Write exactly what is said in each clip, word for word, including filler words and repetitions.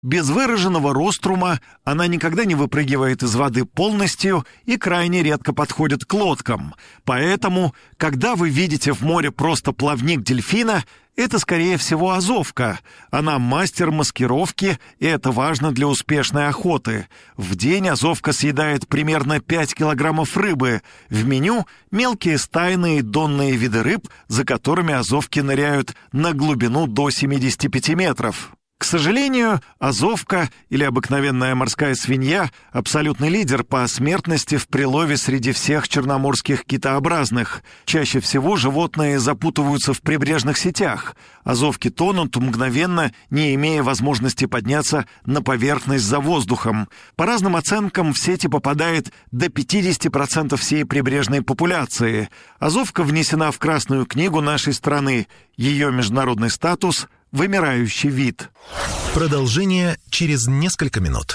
Без выраженного рострума она никогда не выпрыгивает из воды полностью и крайне редко подходит к лодкам. Поэтому, когда вы видите в море просто плавник дельфина, это, скорее всего, азовка. Она мастер маскировки, и это важно для успешной охоты. В день азовка съедает примерно пять килограммов рыбы. В меню мелкие стайные и донные виды рыб, за которыми азовки ныряют на глубину до семидесяти пяти метров. К сожалению, азовка или обыкновенная морская свинья – абсолютный лидер по смертности в прилове среди всех черноморских китообразных. Чаще всего животные запутываются в прибрежных сетях. Азовки тонут мгновенно, не имея возможности подняться на поверхность за воздухом. По разным оценкам, в сети попадает до пятидесяти процентов всей прибрежной популяции. Азовка внесена в Красную книгу нашей страны. Ее международный статус – вымирающий вид. Продолжение через несколько минут.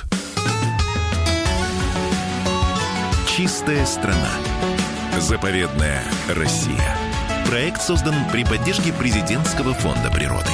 Чистая страна. Заповедная Россия. Проект создан при поддержке Президентского фонда природы.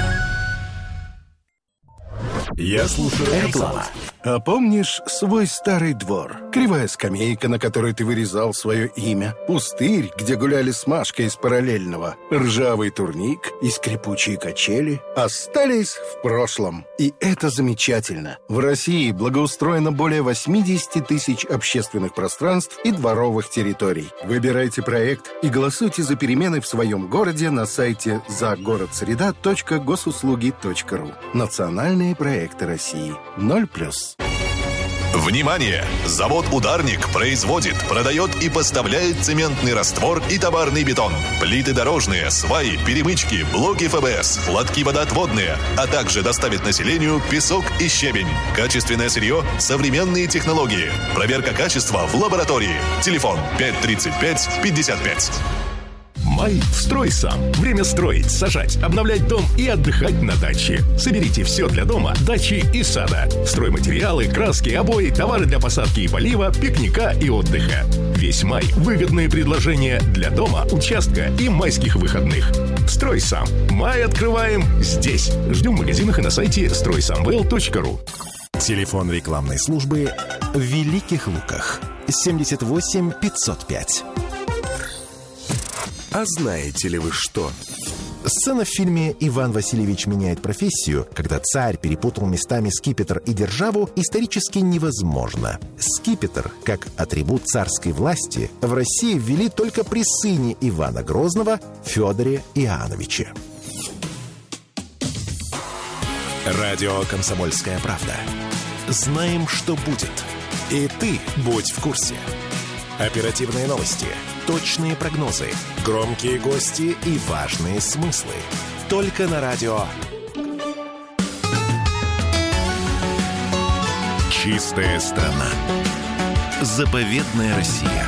Я слушаю реклама. А помнишь свой старый двор? Кривая скамейка, на которой ты вырезал свое имя. Пустырь, где гуляли с Машкой из параллельного. Ржавый турник и скрипучие качели остались в прошлом. И это замечательно. В России благоустроено более восемьдесят тысяч общественных пространств и дворовых территорий. Выбирайте проект и голосуйте за перемены в своем городе на сайте загородсреда точка госуслуги точка ру. Национальные проекты России. Ноль плюс. Внимание! Завод «Ударник» производит, продает и поставляет цементный раствор и товарный бетон, плиты дорожные, сваи, перемычки, блоки эф бэ эс, лотки водоотводные, а также доставит населению песок и щебень. Качественное сырье, современные технологии. Проверка качества в лаборатории. Телефон пять тридцать пять пятьдесят пять. Май в «Стройсам». Время строить, сажать, обновлять дом и отдыхать на даче. Соберите все для дома, дачи и сада. Стройматериалы, краски, обои, товары для посадки и полива, пикника и отдыха. Весь май – выгодные предложения для дома, участка и майских выходных. «Стройсам». Май открываем здесь. Ждем в магазинах и на сайте стройсамвел точка ру. Телефон рекламной службы в Великих Луках. семьдесят восемь пятьсот пять. А знаете ли вы что? Сцена в фильме «Иван Васильевич меняет профессию», когда царь перепутал местами скипетр и державу, исторически невозможно. Скипетр, как атрибут царской власти, в России ввели только при сыне Ивана Грозного Федоре Иоанновиче. Радио «Комсомольская правда». Знаем, что будет. И ты будь в курсе. Оперативные новости, точные прогнозы, громкие гости и важные смыслы. Только на радио «Чистая страна». Заповедная Россия.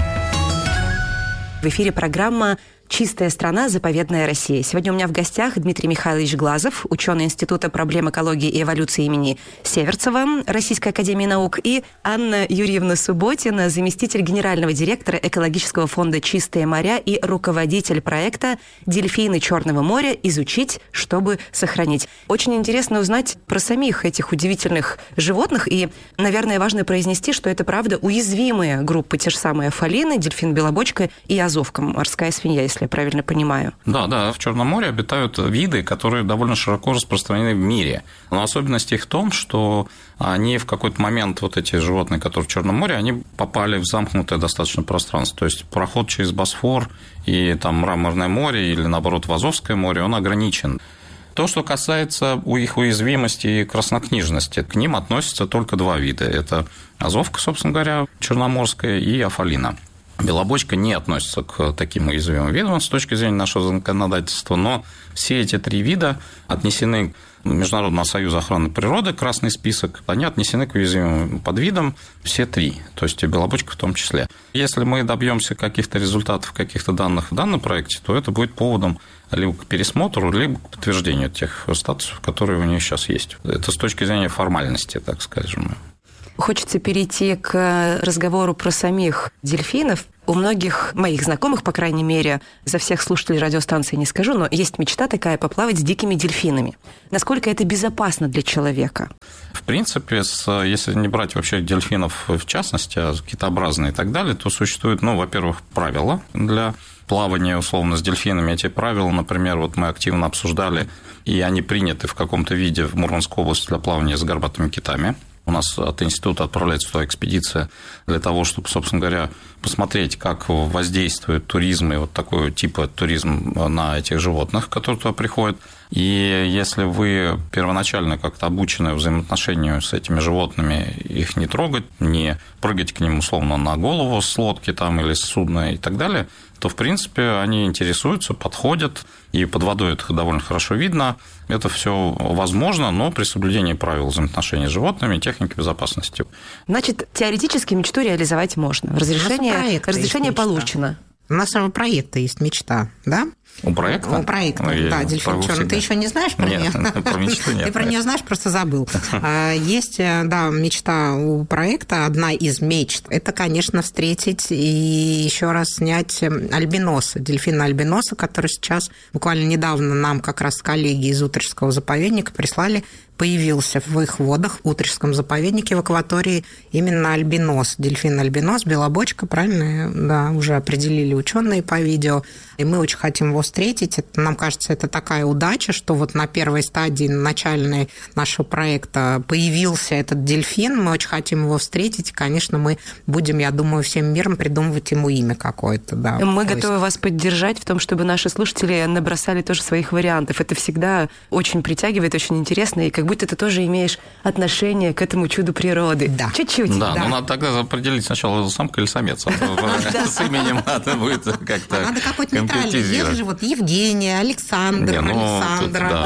В эфире программа «Чистая страна. Заповедная Россия». Сегодня у меня в гостях Дмитрий Михайлович Глазов, ученый Института проблем экологии и эволюции имени Северцева Российской академии наук, и Анна Юрьевна Субботина, заместитель генерального директора экологического фонда «Чистые моря» и руководитель проекта «Дельфины Черного моря. Изучить, чтобы сохранить». Очень интересно узнать про самих этих удивительных животных, и, наверное, важно произнести, что это, правда, уязвимые группы, те же самые афалины, дельфин-белобочка и азовка, морская свинья, если я правильно понимаю. Да, да, в Черном море обитают виды, которые довольно широко распространены в мире. Но особенность их в том, что они в какой-то момент, вот эти животные, которые в Черном море, они попали в замкнутое достаточно пространство. То есть проход через Босфор и там Мраморное море или, наоборот, в Азовское море, он ограничен. То, что касается их уязвимости и краснокнижности, к ним относятся только два вида. Это азовка, собственно говоря, черноморская, и афалина. Белобочка не относится к таким уязвимым видам с точки зрения нашего законодательства, но все эти три вида отнесены к Международному союзу охраны природы, красный список, они отнесены к уязвимым подвидам все три, то есть и белобочка в том числе. Если мы добьемся каких-то результатов, каких-то данных в данном проекте, то это будет поводом либо к пересмотру, либо к подтверждению тех статусов, которые у нее сейчас есть. Это с точки зрения формальности, так скажем. Хочется перейти к разговору про самих дельфинов. У многих моих знакомых, по крайней мере, за всех слушателей радиостанции не скажу, но есть мечта такая — поплавать с дикими дельфинами. Насколько это безопасно для человека? В принципе, если не брать вообще дельфинов в частности, а китообразные и так далее, то существует, ну, во-первых, правила для плавания условно с дельфинами. Эти правила, например, вот мы активно обсуждали, и они приняты в каком-то виде в Мурманской области для плавания с горбатыми китами. У нас от института отправляется туда экспедиция для того, чтобы, собственно говоря, посмотреть, как воздействует туризм и вот такой типа туризм на этих животных, которые туда приходят. И если вы первоначально как-то обучены взаимоотношению с этими животными, их не трогать, не прыгать к ним условно на голову с лодки там, или с судна и так далее, то, в принципе, они интересуются, подходят, и под водой это довольно хорошо видно. Это все возможно, но при соблюдении правил взаимоотношений с животными и техники безопасности. Значит, теоретически мечту реализовать можно. Разрешение, разрешение получено. У нас у проекта есть мечта, да? У проекта? У проекта, ну, да, «Дельфин черный». Ты еще не знаешь про нет, нее? Про мечту нет. Ты про нее знаешь, просто забыл. Есть, да, мечта у проекта, одна из мечт. Это, конечно, встретить и еще раз снять альбиноса, дельфина альбиноса, который сейчас буквально недавно нам как раз коллеги из Утрежского заповедника прислали. Появился в их водах, в Утрежском заповеднике, в акватории именно альбинос, дельфин-альбинос, белобочка, правильно, да, уже определили ученые по видео, и мы очень хотим его встретить. Это, нам кажется, это такая удача, что вот на первой стадии начальной нашего проекта появился этот дельфин, мы очень хотим его встретить, и, конечно, мы будем, я думаю, всем миром придумывать ему имя какое-то. Да. Мы То готовы есть... вас поддержать в том, чтобы наши слушатели набросали тоже своих вариантов. Это всегда очень притягивает, очень интересно, и как будто ты тоже имеешь отношение к этому чуду природы. Да. Чуть-чуть. Да, да. Но надо тогда определить сначала, самка или самец. С именем надо будет как-то надо какой-то нейтральный. Есть же вот Евгения, Александр, Александра.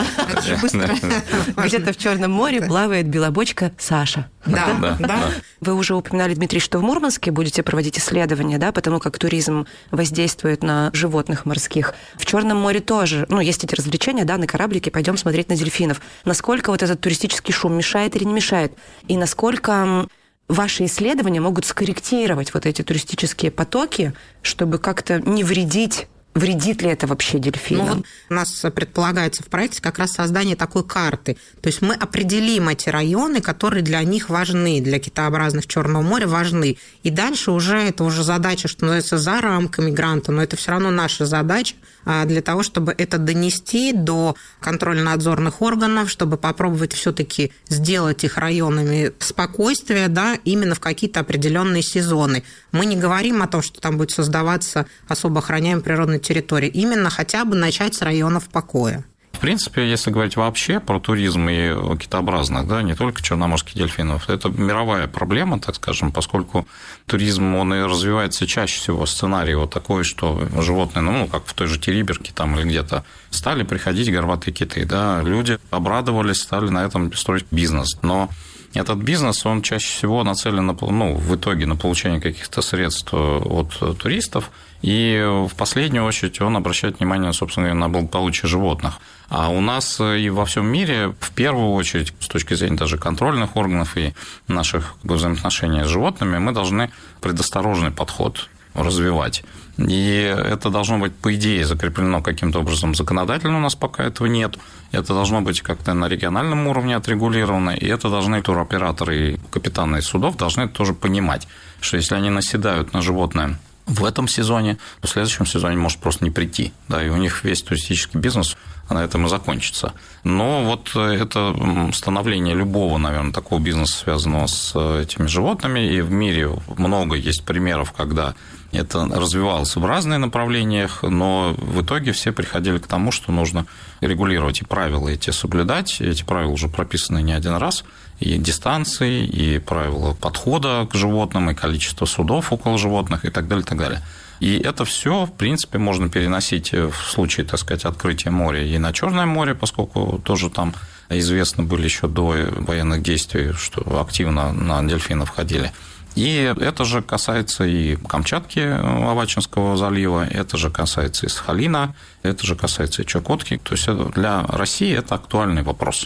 Где-то в Черном море плавает белобочка Саша. Да, да. Вы уже упоминали, Дмитрий, что в Мурманске будете проводить исследования, да, потому как туризм воздействует на животных морских. В Черном море тоже, ну, есть эти развлечения, да, на кораблике пойдем смотреть на дельфинов. Насколько вот этот туристический шум мешает или не мешает? И насколько ваши исследования могут скорректировать вот эти туристические потоки, чтобы как-то не вредить? Вредит ли это вообще дельфинам? Ну, вот у нас предполагается в проекте как раз создание такой карты. То есть мы определим эти районы, которые для них важны, для китообразных Черного моря важны. И дальше уже это уже задача, что называется, за рамками гранта, но это все равно наша задача для того, чтобы это донести до контрольно-надзорных органов, чтобы попробовать все-таки сделать их районами спокойствия, да, именно в какие-то определенные сезоны. Мы не говорим о том, что там будет создаваться особо охраняемая природная территория, именно хотя бы начать с районов покоя. В принципе, если говорить вообще про туризм и китообразных, да, не только черноморских дельфинов, это мировая проблема, так скажем, поскольку туризм, он и развивается чаще всего, сценарий вот такой, что животные, ну, как в той же Териберке там или где-то, стали приходить горбатые киты, да, люди обрадовались, стали на этом строить бизнес, но этот бизнес, он чаще всего нацелен, на, ну, в итоге на получение каких-то средств от туристов, и в последнюю очередь он обращает внимание, собственно, на благополучие животных. А у нас и во всем мире, в первую очередь, с точки зрения даже контрольных органов и наших взаимоотношений с животными, мы должны предосторожный подход развивать. И это должно быть, по идее, закреплено каким-то образом законодательно, у нас пока этого нет. Это должно быть как-то на региональном уровне отрегулировано, и это должны туроператоры и капитаны судов должны тоже понимать, что если они наседают на животное в этом сезоне, то в следующем сезоне может просто не прийти, да, и у них весь туристический бизнес на этом и закончится. Но вот это становление любого, наверное, такого бизнеса, связанного с этими животными, и в мире много есть примеров, когда это развивалось в разных направлениях, но в итоге все приходили к тому, что нужно регулировать и правила эти соблюдать. Эти правила уже прописаны не один раз, и дистанции, и правила подхода к животным, и количество судов около животных, и так далее, и так далее. И это все, в принципе, можно переносить в случае, так сказать, открытия моря и на Черное море, поскольку тоже там известно были еще до военных действий, что активно на дельфинов ходили. И это же касается и Камчатки, Авачинского залива, это же касается и Сахалина, это же касается и Чукотки. То есть для России это актуальный вопрос.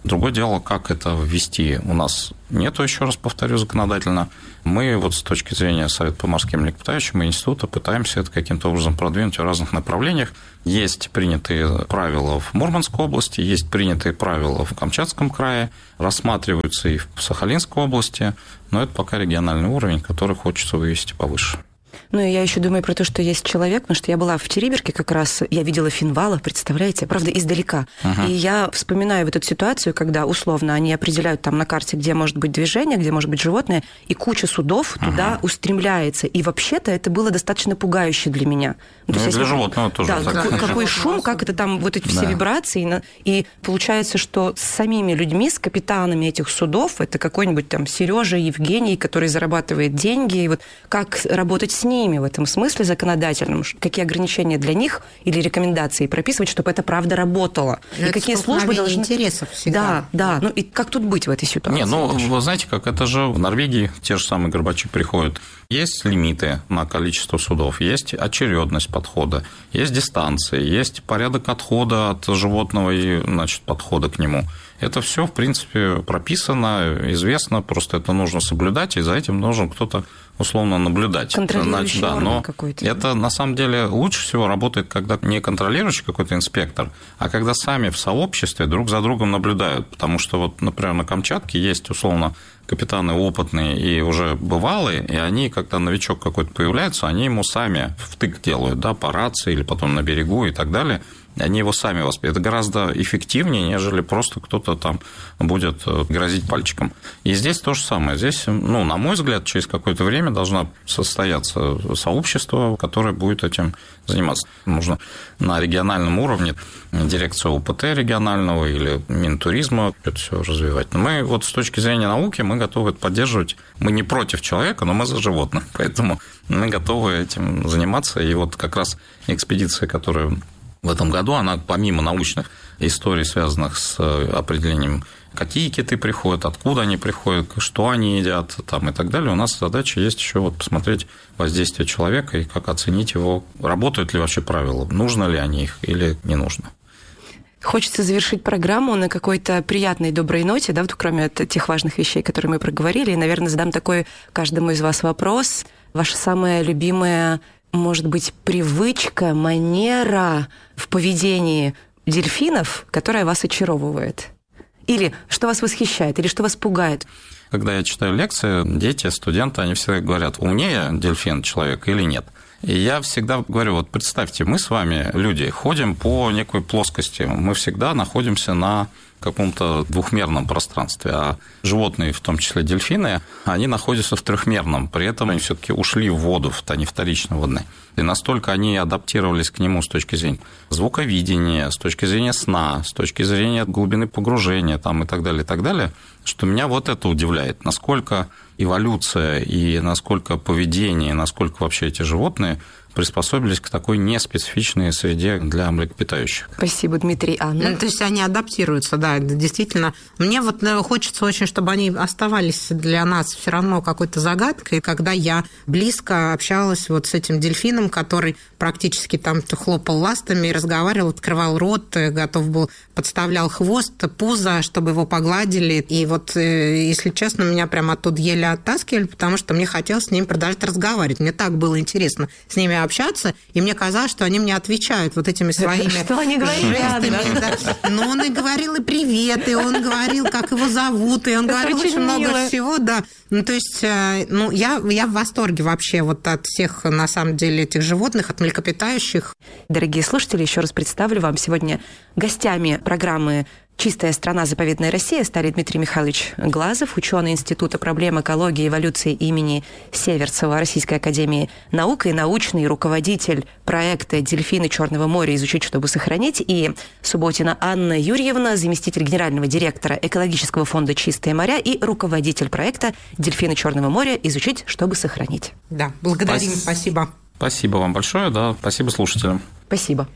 Другое дело, как это ввести. У нас нету, еще раз повторю, законодательно. Мы вот с точки зрения Совета по морским млекопитающим и института пытаемся это каким-то образом продвинуть в разных направлениях. Есть принятые правила в Мурманской области, есть принятые правила в Камчатском крае, рассматриваются и в Сахалинской области, но это пока региональный уровень, который хочется вывести повыше. Ну, и я еще думаю про то, что есть человек, потому что я была в Териберке как раз, я видела финвалов, представляете, правда, издалека. Uh-huh. И я вспоминаю вот эту ситуацию, когда, условно, они определяют там на карте, где может быть движение, где может быть животное, и куча судов uh-huh. туда устремляется. И вообще-то это было достаточно пугающе для меня. Ну, ну, для животного тоже. Да, какой, какой шум, как это там, вот эти все да. вибрации. И получается, что с самими людьми, с капитанами этих судов, это какой-нибудь там Сережа, Евгений, который зарабатывает деньги, и вот как работать с ними в этом смысле законодательном, какие ограничения для них или рекомендации прописывать, чтобы это правда работало. Но и какие службы должны... интересов всегда. Да, да. Ну и как тут быть в этой ситуации? Не, ну, вы знаете, как это же в Норвегии те же самые горбачи приходят. Есть лимиты на количество судов, есть очередность подхода, есть дистанции, есть порядок отхода от животного и, значит, подхода к нему. Это все, в принципе, прописано, известно, просто это нужно соблюдать, и за этим должен кто-то условно наблюдать. Контролирующий да, орган но какой-то. Это, на самом деле, лучше всего работает, когда не контролирующий какой-то инспектор, а когда сами в сообществе друг за другом наблюдают. Потому что, вот, например, на Камчатке есть, условно, капитаны опытные и уже бывалые, и они, когда новичок какой-то появляется, они ему сами втык делают, да, по рации или потом на берегу и так далее. Они его сами воспитывают. Это гораздо эффективнее, нежели просто кто-то там будет грозить пальчиком. И здесь то же самое. Здесь, ну, на мой взгляд, через какое-то время должно состояться сообщество, которое будет этим заниматься. Нужно на региональном уровне дирекцию ОПТ регионального или Минтуризма это все развивать. Но мы вот с точки зрения науки мы готовы это поддерживать. Мы не против человека, но мы за животных. Поэтому мы готовы этим заниматься. И вот как раз экспедиция, которая в этом году, она помимо научных историй, связанных с определением, какие киты приходят, откуда они приходят, что они едят там, и так далее, у нас задача есть еще вот посмотреть воздействие человека и как оценить его, работают ли вообще правила, нужно ли они их или не нужно. Хочется завершить программу на какой-то приятной, доброй ноте, да, вот кроме тех важных вещей, которые мы проговорили. И, наверное, задам такой каждому из вас вопрос. Ваша самая любимая, может быть, привычка, манера в поведении дельфинов, которая вас очаровывает? Или что вас восхищает, или что вас пугает? Когда я читаю лекции, дети, студенты, они всегда говорят, умнее дельфин человек или нет. И я всегда говорю, вот представьте, мы с вами, люди, ходим по некой плоскости, мы всегда находимся на каком-то двухмерном пространстве, а животные, в том числе дельфины, они находятся в трехмерном, при этом они все-таки ушли в воду, они вторично водные. И настолько они адаптировались к нему с точки зрения звуковидения, с точки зрения сна, с точки зрения глубины погружения там, и так далее, и так далее, что меня вот это удивляет, насколько эволюция и насколько поведение, насколько вообще эти животные приспособились к такой неспецифичной среде для млекопитающих. Спасибо, Дмитрий. Анна? Ну, то есть они адаптируются, да, действительно. Мне вот хочется очень, чтобы они оставались для нас все равно какой-то загадкой. Когда я близко общалась вот с этим дельфином, который практически там хлопал ластами, разговаривал, открывал рот, готов был, подставлял хвост, пузо, чтобы его погладили. И вот, если честно, меня прямо оттуда еле оттаскивали, потому что мне хотелось с ними продолжать разговаривать. Мне так было интересно с ними общаться, и мне казалось, что они мне отвечают вот этими своими что они жестами. Да. Но он и говорил и привет, и он говорил, как его зовут, и он это говорил очень, очень много всего, да. Ну, то есть, ну, я, я в восторге вообще вот от всех, на самом деле, этих животных, от млекопитающих. Дорогие слушатели, еще раз представлю вам сегодня гостями программы «Чистая страна. Заповедная Россия» стали Дмитрий Михайлович Глазов, ученый Института проблем экологии и эволюции имени Северцева Российской академии наук и научный руководитель проекта «Дельфины Черного моря. Изучить, чтобы сохранить», и Субботина Анна Юрьевна, заместитель генерального директора экологического фонда «Чистые моря» и руководитель проекта «Дельфины Черного моря. Изучить, чтобы сохранить». Да, благодарим, Спас... спасибо. Спасибо вам большое, да, спасибо слушателям. Спасибо.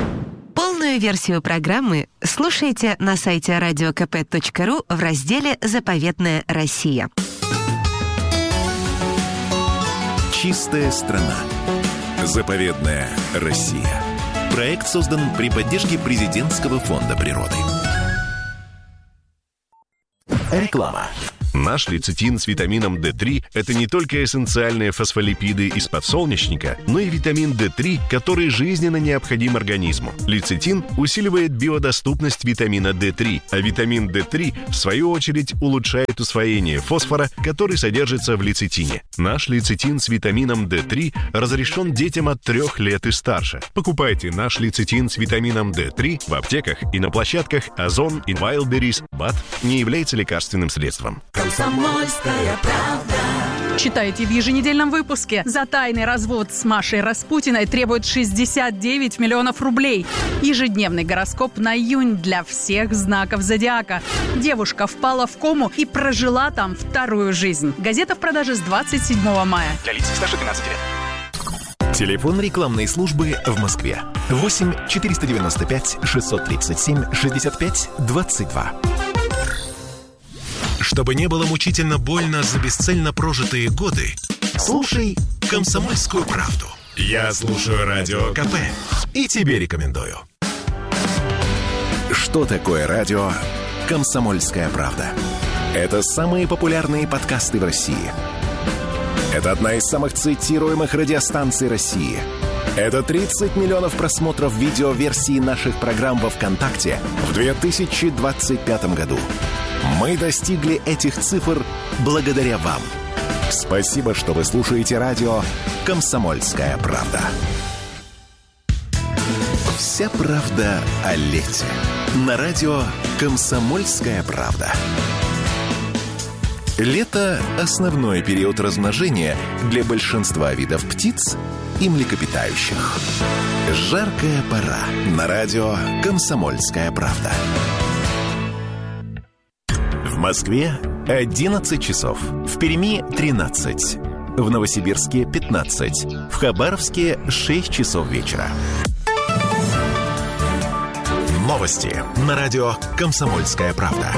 Полную версию программы слушайте на сайте радио ка пэ точка ру в разделе «Заповедная Россия». Чистая страна. Заповедная Россия. Проект создан при поддержке Президентского фонда природы. Реклама. Наш лецитин с витамином дэ три – это не только эссенциальные фосфолипиды из подсолнечника, но и витамин дэ три, который жизненно необходим организму. Лецитин усиливает биодоступность витамина дэ три, а витамин дэ три, в свою очередь, улучшает усвоение фосфора, который содержится в лецитине. Наш лецитин с витамином дэ три разрешен детям от трех лет и старше. Покупайте наш лецитин с витамином дэ три в аптеках и на площадках Озон и Wildberries. БАД не является лекарственным средством. Комсомольская правда. Читайте в еженедельном выпуске. За тайный развод с Машей Распутиной требуют шестьдесят девять миллионов рублей. Ежедневный гороскоп на июнь для всех знаков зодиака. Девушка впала в кому и прожила там вторую жизнь. Газета в продаже с двадцать седьмого мая. Для лиц старше двенадцати лет. Телефон рекламной службы в Москве. восемь четыреста девяносто пять шестьсот тридцать семь шестьдесят пять двадцать два. Чтобы не было мучительно больно за бесцельно прожитые годы, слушай «Комсомольскую правду». Я слушаю Радио КП и тебе рекомендую. Что такое радио «Комсомольская правда»? Это самые популярные подкасты в России. Это одна из самых цитируемых радиостанций России. Это тридцать миллионов просмотров видеоверсии наших программ во ВКонтакте в две тысячи двадцать пятом году. Мы достигли этих цифр благодаря вам. Спасибо, что вы слушаете радио «Комсомольская правда». Вся правда о лете. На радио «Комсомольская правда». Лето – основной период размножения для большинства видов птиц и млекопитающих. Жаркая пора. На радио «Комсомольская правда». В Москве одиннадцать часов, в Перми тринадцать, в Новосибирске пятнадцать, в Хабаровске шесть часов вечера. Новости на радио «Комсомольская правда».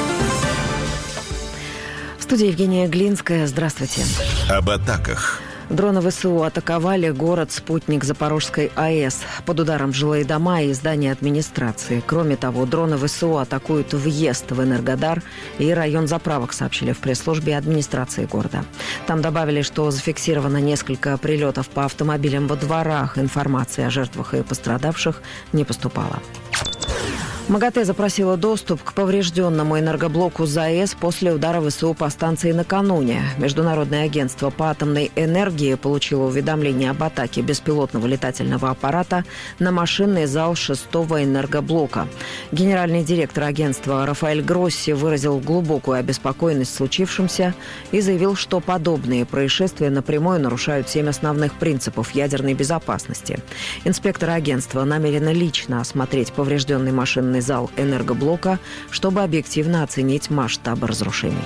В студии Евгения Глинская. Здравствуйте. Об атаках. Дроны ВСУ атаковали город-спутник Запорожской АЭС. Под ударом жилые дома и здания администрации. Кроме того, дроны ВСУ атакуют въезд в Энергодар и район заправок, сообщили в пресс-службе администрации города. Там добавили, что зафиксировано несколько прилетов по автомобилям во дворах. Информации о жертвах и пострадавших не поступало. МАГАТЭ запросила доступ к поврежденному энергоблоку ЗАЭС после удара ВСУ по станции накануне. Международное агентство по атомной энергии получило уведомление об атаке беспилотного летательного аппарата на машинный зал шестого энергоблока. Генеральный директор агентства Рафаэль Гросси выразил глубокую обеспокоенность случившимся и заявил, что подобные происшествия напрямую нарушают семь основных принципов ядерной безопасности. Инспекторы агентства намерены лично осмотреть поврежденный машинный зал энергоблока, чтобы объективно оценить масштабы разрушений.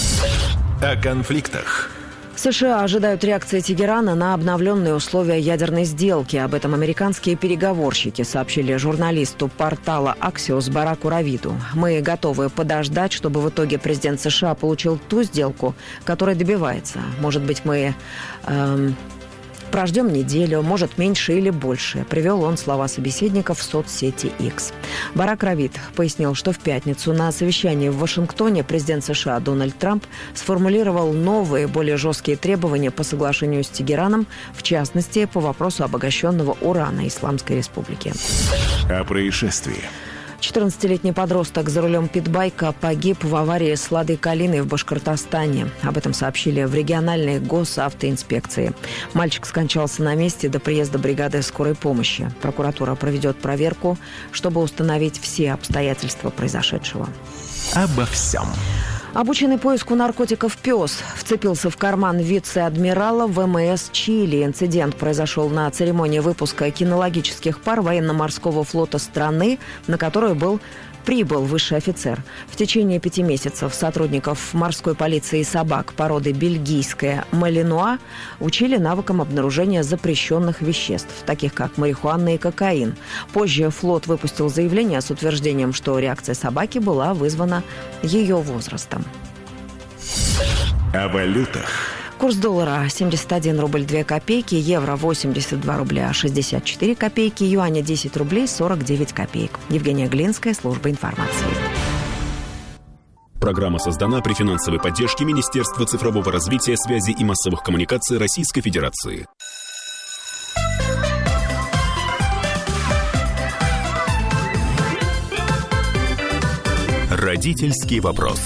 О конфликтах. США ожидают реакции Тегерана на обновленные условия ядерной сделки. Об этом американские переговорщики сообщили журналисту портала Axios Бараку Равиду. Мы готовы подождать, чтобы в итоге президент США получил ту сделку, которой добивается. Может быть, мы... Эм... Прождем неделю, может, меньше или больше, привел он слова собеседника в соцсети X. Барак Равид пояснил, что в пятницу на совещании в Вашингтоне президент США Дональд Трамп сформулировал новые, более жесткие требования по соглашению с Тегераном, в частности, по вопросу обогащенного урана Исламской Республики. О происшествии. четырнадцатилетний подросток за рулем питбайка погиб в аварии с «Ладой Калиной» в Башкортостане. Об этом сообщили в региональной госавтоинспекции. Мальчик скончался на месте до приезда бригады скорой помощи. Прокуратура проведет проверку, чтобы установить все обстоятельства произошедшего. Обо всем. Обученный поиску наркотиков пес вцепился в карман вице-адмирала ВМС Чили. Инцидент произошел на церемонии выпуска кинологических пар военно-морского флота страны, на которую был прибыл высший офицер. В течение пяти месяцев сотрудников морской полиции и собак породы бельгийская малинуа учили навыкам обнаружения запрещенных веществ, таких как марихуана и кокаин. Позже флот выпустил заявление с утверждением, что реакция собаки была вызвана ее возрастом. О валютах. Курс доллара семьдесят один рубль две копейки, евро восемьдесят два рубля шестьдесят четыре копейки, юаня десять рублей сорок девять копеек. Евгения Глинская, служба информации. Программа создана при финансовой поддержке Министерства цифрового развития, связи и массовых коммуникаций Российской Федерации. Родительский вопрос.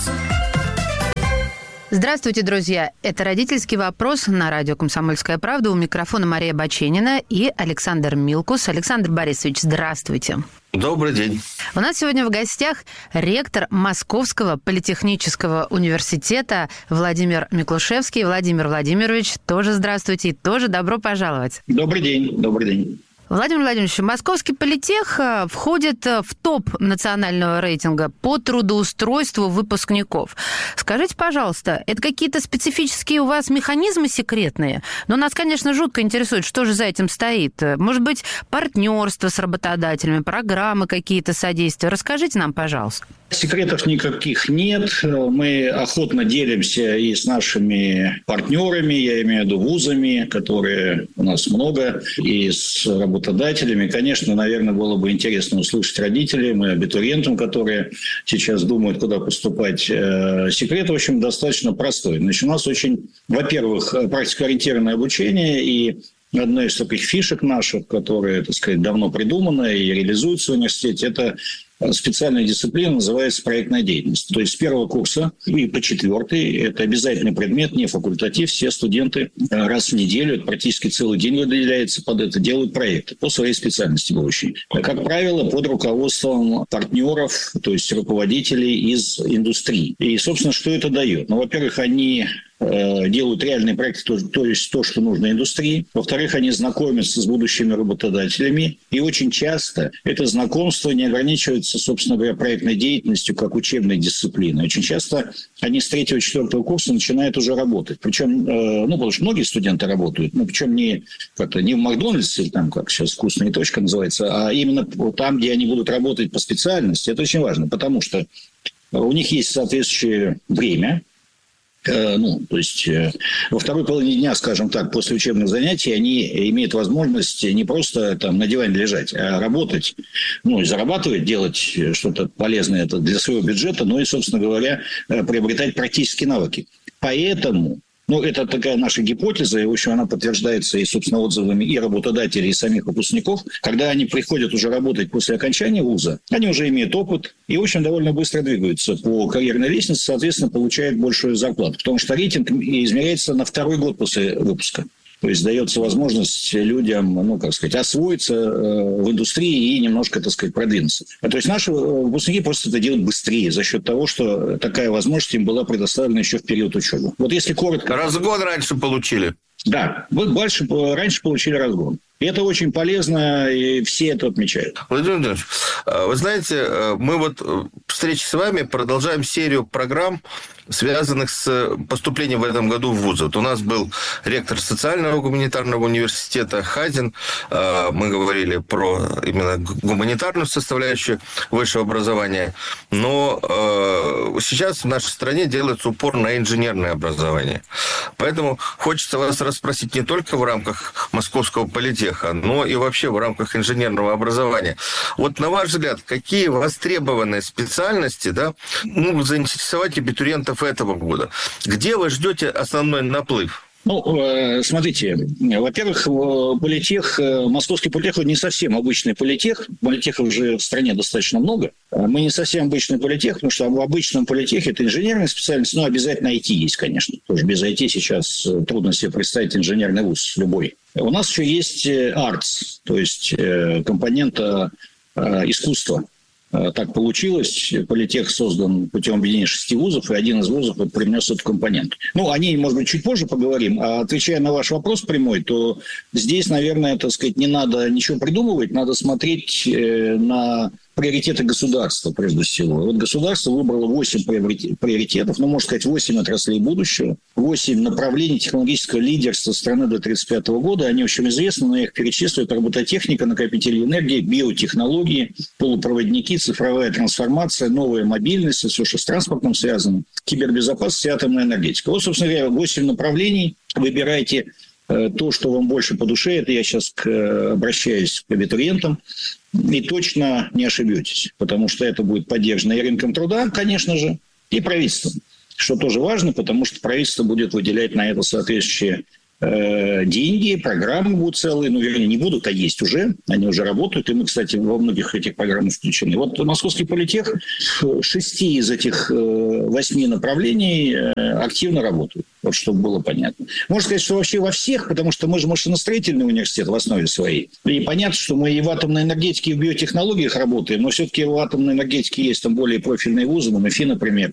Здравствуйте, друзья. Это «Родительский вопрос» на радио «Комсомольская правда». У микрофона Мария Баченина и Александр Милкус. Александр Борисович, здравствуйте. Добрый день. У нас сегодня в гостях ректор Московского политехнического университета Владимир Миклушевский. Владимир Владимирович, тоже здравствуйте и тоже добро пожаловать. Добрый день. Добрый день. Владимир Владимирович, Московский политех входит в топ национального рейтинга по трудоустройству выпускников. Скажите, пожалуйста, это какие-то специфические у вас механизмы секретные? Но нас, конечно, жутко интересует, что же за этим стоит. Может быть, партнерство с работодателями, программы какие-то содействия? Расскажите нам, пожалуйста. Секретов никаких нет. Мы охотно делимся и с нашими партнерами, я имею в виду вузами, которые у нас много, и с работодателями. Конечно, наверное, было бы интересно услышать родителям и абитуриентам, которые сейчас думают, куда поступать. Секрет, в общем, достаточно простой. Значит, у нас очень, во-первых, практикоориентированное обучение, и одна из таких фишек наших, которая, так сказать, давно придумана и реализуется в университете, это специальная дисциплина, называется проектная деятельность. То есть с первого курса и по четвертый это обязательный предмет, не факультатив. Все студенты раз в неделю, это практически целый день выделяется под это, делают проекты по своей специальности будущей. Как правило, под руководством партнеров, то есть руководителей из индустрии. И, собственно, что это дает? Ну, во-первых, они делают реальные проекты, то, то есть то, что нужно индустрии. Во-вторых, они знакомятся с будущими работодателями. И очень часто это знакомство не ограничивается, собственно говоря, проектной деятельностью как учебной дисциплиной. Очень часто они с третьего-четвертого курса начинают уже работать. Причем, ну, потому что многие студенты работают, ну, причем не, как-то, не в Макдональдсе, или там, как сейчас «Вкусная точка» называется, а именно там, где они будут работать по специальности. Это очень важно, потому что у них есть соответствующее время. Ну, то есть во второй половине дня, скажем так, после учебных занятий они имеют возможность не просто там на диване лежать, а работать, ну, и зарабатывать, делать что-то полезное для своего бюджета, но и, собственно говоря, приобретать практические навыки. Поэтому, ну, это такая наша гипотеза, и, в общем, она подтверждается и, собственно, отзывами и работодателей, и самих выпускников. Когда они приходят уже работать после окончания вуза, они уже имеют опыт и, в общем, довольно быстро двигаются по карьерной лестнице, соответственно, получают большую зарплату. Потому что рейтинг измеряется на второй год после выпуска. То есть дается возможность людям, ну, как сказать, освоиться в индустрии и немножко, так сказать, продвинуться. То есть наши выпускники просто это делают быстрее за счет того, что такая возможность им была предоставлена еще в период учебы. Вот если коротко... Разгон раньше получили. Да, вот больше, раньше получили разгон. И это очень полезно, и все это отмечают. Владимир Владимирович, вы знаете, мы вот в встрече с вами продолжаем серию программ, связанных с поступлением в этом году в вузы. Вот у нас был ректор социального гуманитарного университета Хазин. Мы говорили про именно гуманитарную составляющую высшего образования. Но сейчас в нашей стране делается упор на инженерное образование. Поэтому хочется вас расспросить не только в рамках Московского политеха, но и вообще в рамках инженерного образования. Вот на ваш взгляд, какие востребованные специальности, да, могут заинтересовать абитуриентов этого года? Где вы ждете основной наплыв? Ну, смотрите, во-первых, политех, Московский политех не совсем обычный политех. Политехов уже в стране достаточно много. Мы не совсем обычный политех, потому что в обычном политехе это инженерная специальность, но обязательно ай ти есть, конечно. Потому что без ай ти сейчас трудно себе представить инженерный вуз любой. У нас еще есть артс, то есть компонента искусства. Так получилось. Политех создан путем объединения шести вузов, и один из вузов вот привнес эту компоненту. Ну, о ней, может быть, чуть позже поговорим. А отвечая на ваш вопрос прямой, то здесь, наверное, так сказать, не надо ничего придумывать, надо смотреть на приоритеты государства, прежде всего. Вот государство выбрало восемь приоритетов, ну, можно сказать, восемь отраслей будущего, восемь направлений технологического лидерства страны до тридцать пятого года. Они, в общем, известны, но я их перечислю. Это робототехника, накопители энергии, биотехнологии, полупроводники, цифровая трансформация, новая мобильность, все, что с транспортом связано, кибербезопасность и атомная энергетика. Вот, собственно говоря, восемь направлений. Выбирайте то, что вам больше по душе. Это я сейчас к, обращаюсь к абитуриентам. И точно не ошибетесь, потому что это будет поддержано и рынком труда, конечно же, и правительством, что тоже важно, потому что правительство будет выделять на это соответствующие деньги, программы будут целые, ну, вернее, не будут, а есть уже, они уже работают, и мы, кстати, во многих этих программах включены. Вот Московский политех в шести из этих восьми направлений активно работают, вот чтобы было понятно. Можно сказать, что вообще во всех, потому что мы же машиностроительный университет в основе своей, и понятно, что мы и в атомной энергетике, и в биотехнологиях работаем, но все-таки в атомной энергетике есть там более профильные вузы, ну, МИФИ, например,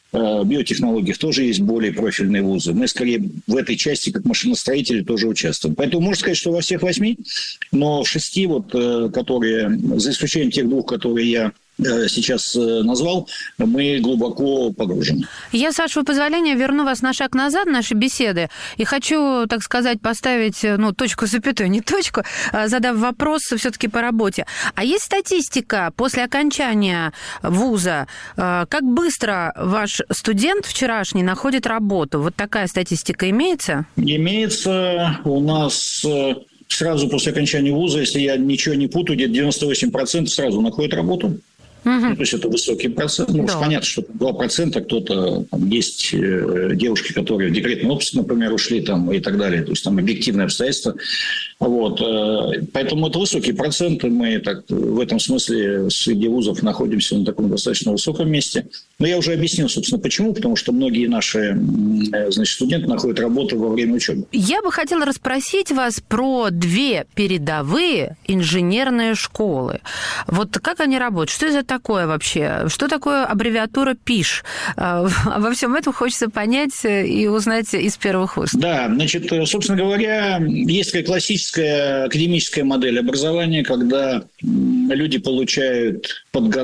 в биотехнологиях тоже есть более профильные вузы. Мы, скорее, в этой части, как машиностроители, тоже участвуем. Поэтому можно сказать, что во всех восьми, но в шести, вот, которые, за исключением тех двух, которые я сейчас назвал, мы глубоко погружены. Я, с вашего позволения, верну вас на шаг назад в нашей беседы и хочу, так сказать, поставить, ну, точку запятую, не точку, задав вопрос все-таки по работе. А есть статистика после окончания вуза, как быстро ваш студент вчерашний находит работу? Вот такая статистика имеется? Имеется. У нас сразу после окончания вуза, если я ничего не путаю, где-то девяносто восемь процентов сразу находят работу. Угу. Ну, то есть это высокий процент. Ну, да. Понятно, что два процента кто-то... Там, есть э, девушки, которые в декретный отпуск, например, ушли там, и так далее. То есть там объективные обстоятельства. Вот. Э, поэтому это высокий процент. Мы так, в этом смысле среди вузов находимся на таком достаточно высоком месте. Но я уже объяснил, собственно, почему. Потому что многие наши э, значит, студенты находят работу во время учебы. Я бы хотела расспросить вас про две передовые инженерные школы. Вот как они работают? Что это такое вообще? Что такое аббревиатура ПИШ? Обо всем этом хочется понять и узнать из первых уст. Да, значит, собственно говоря, есть такая классическая академическая модель образования, когда люди получают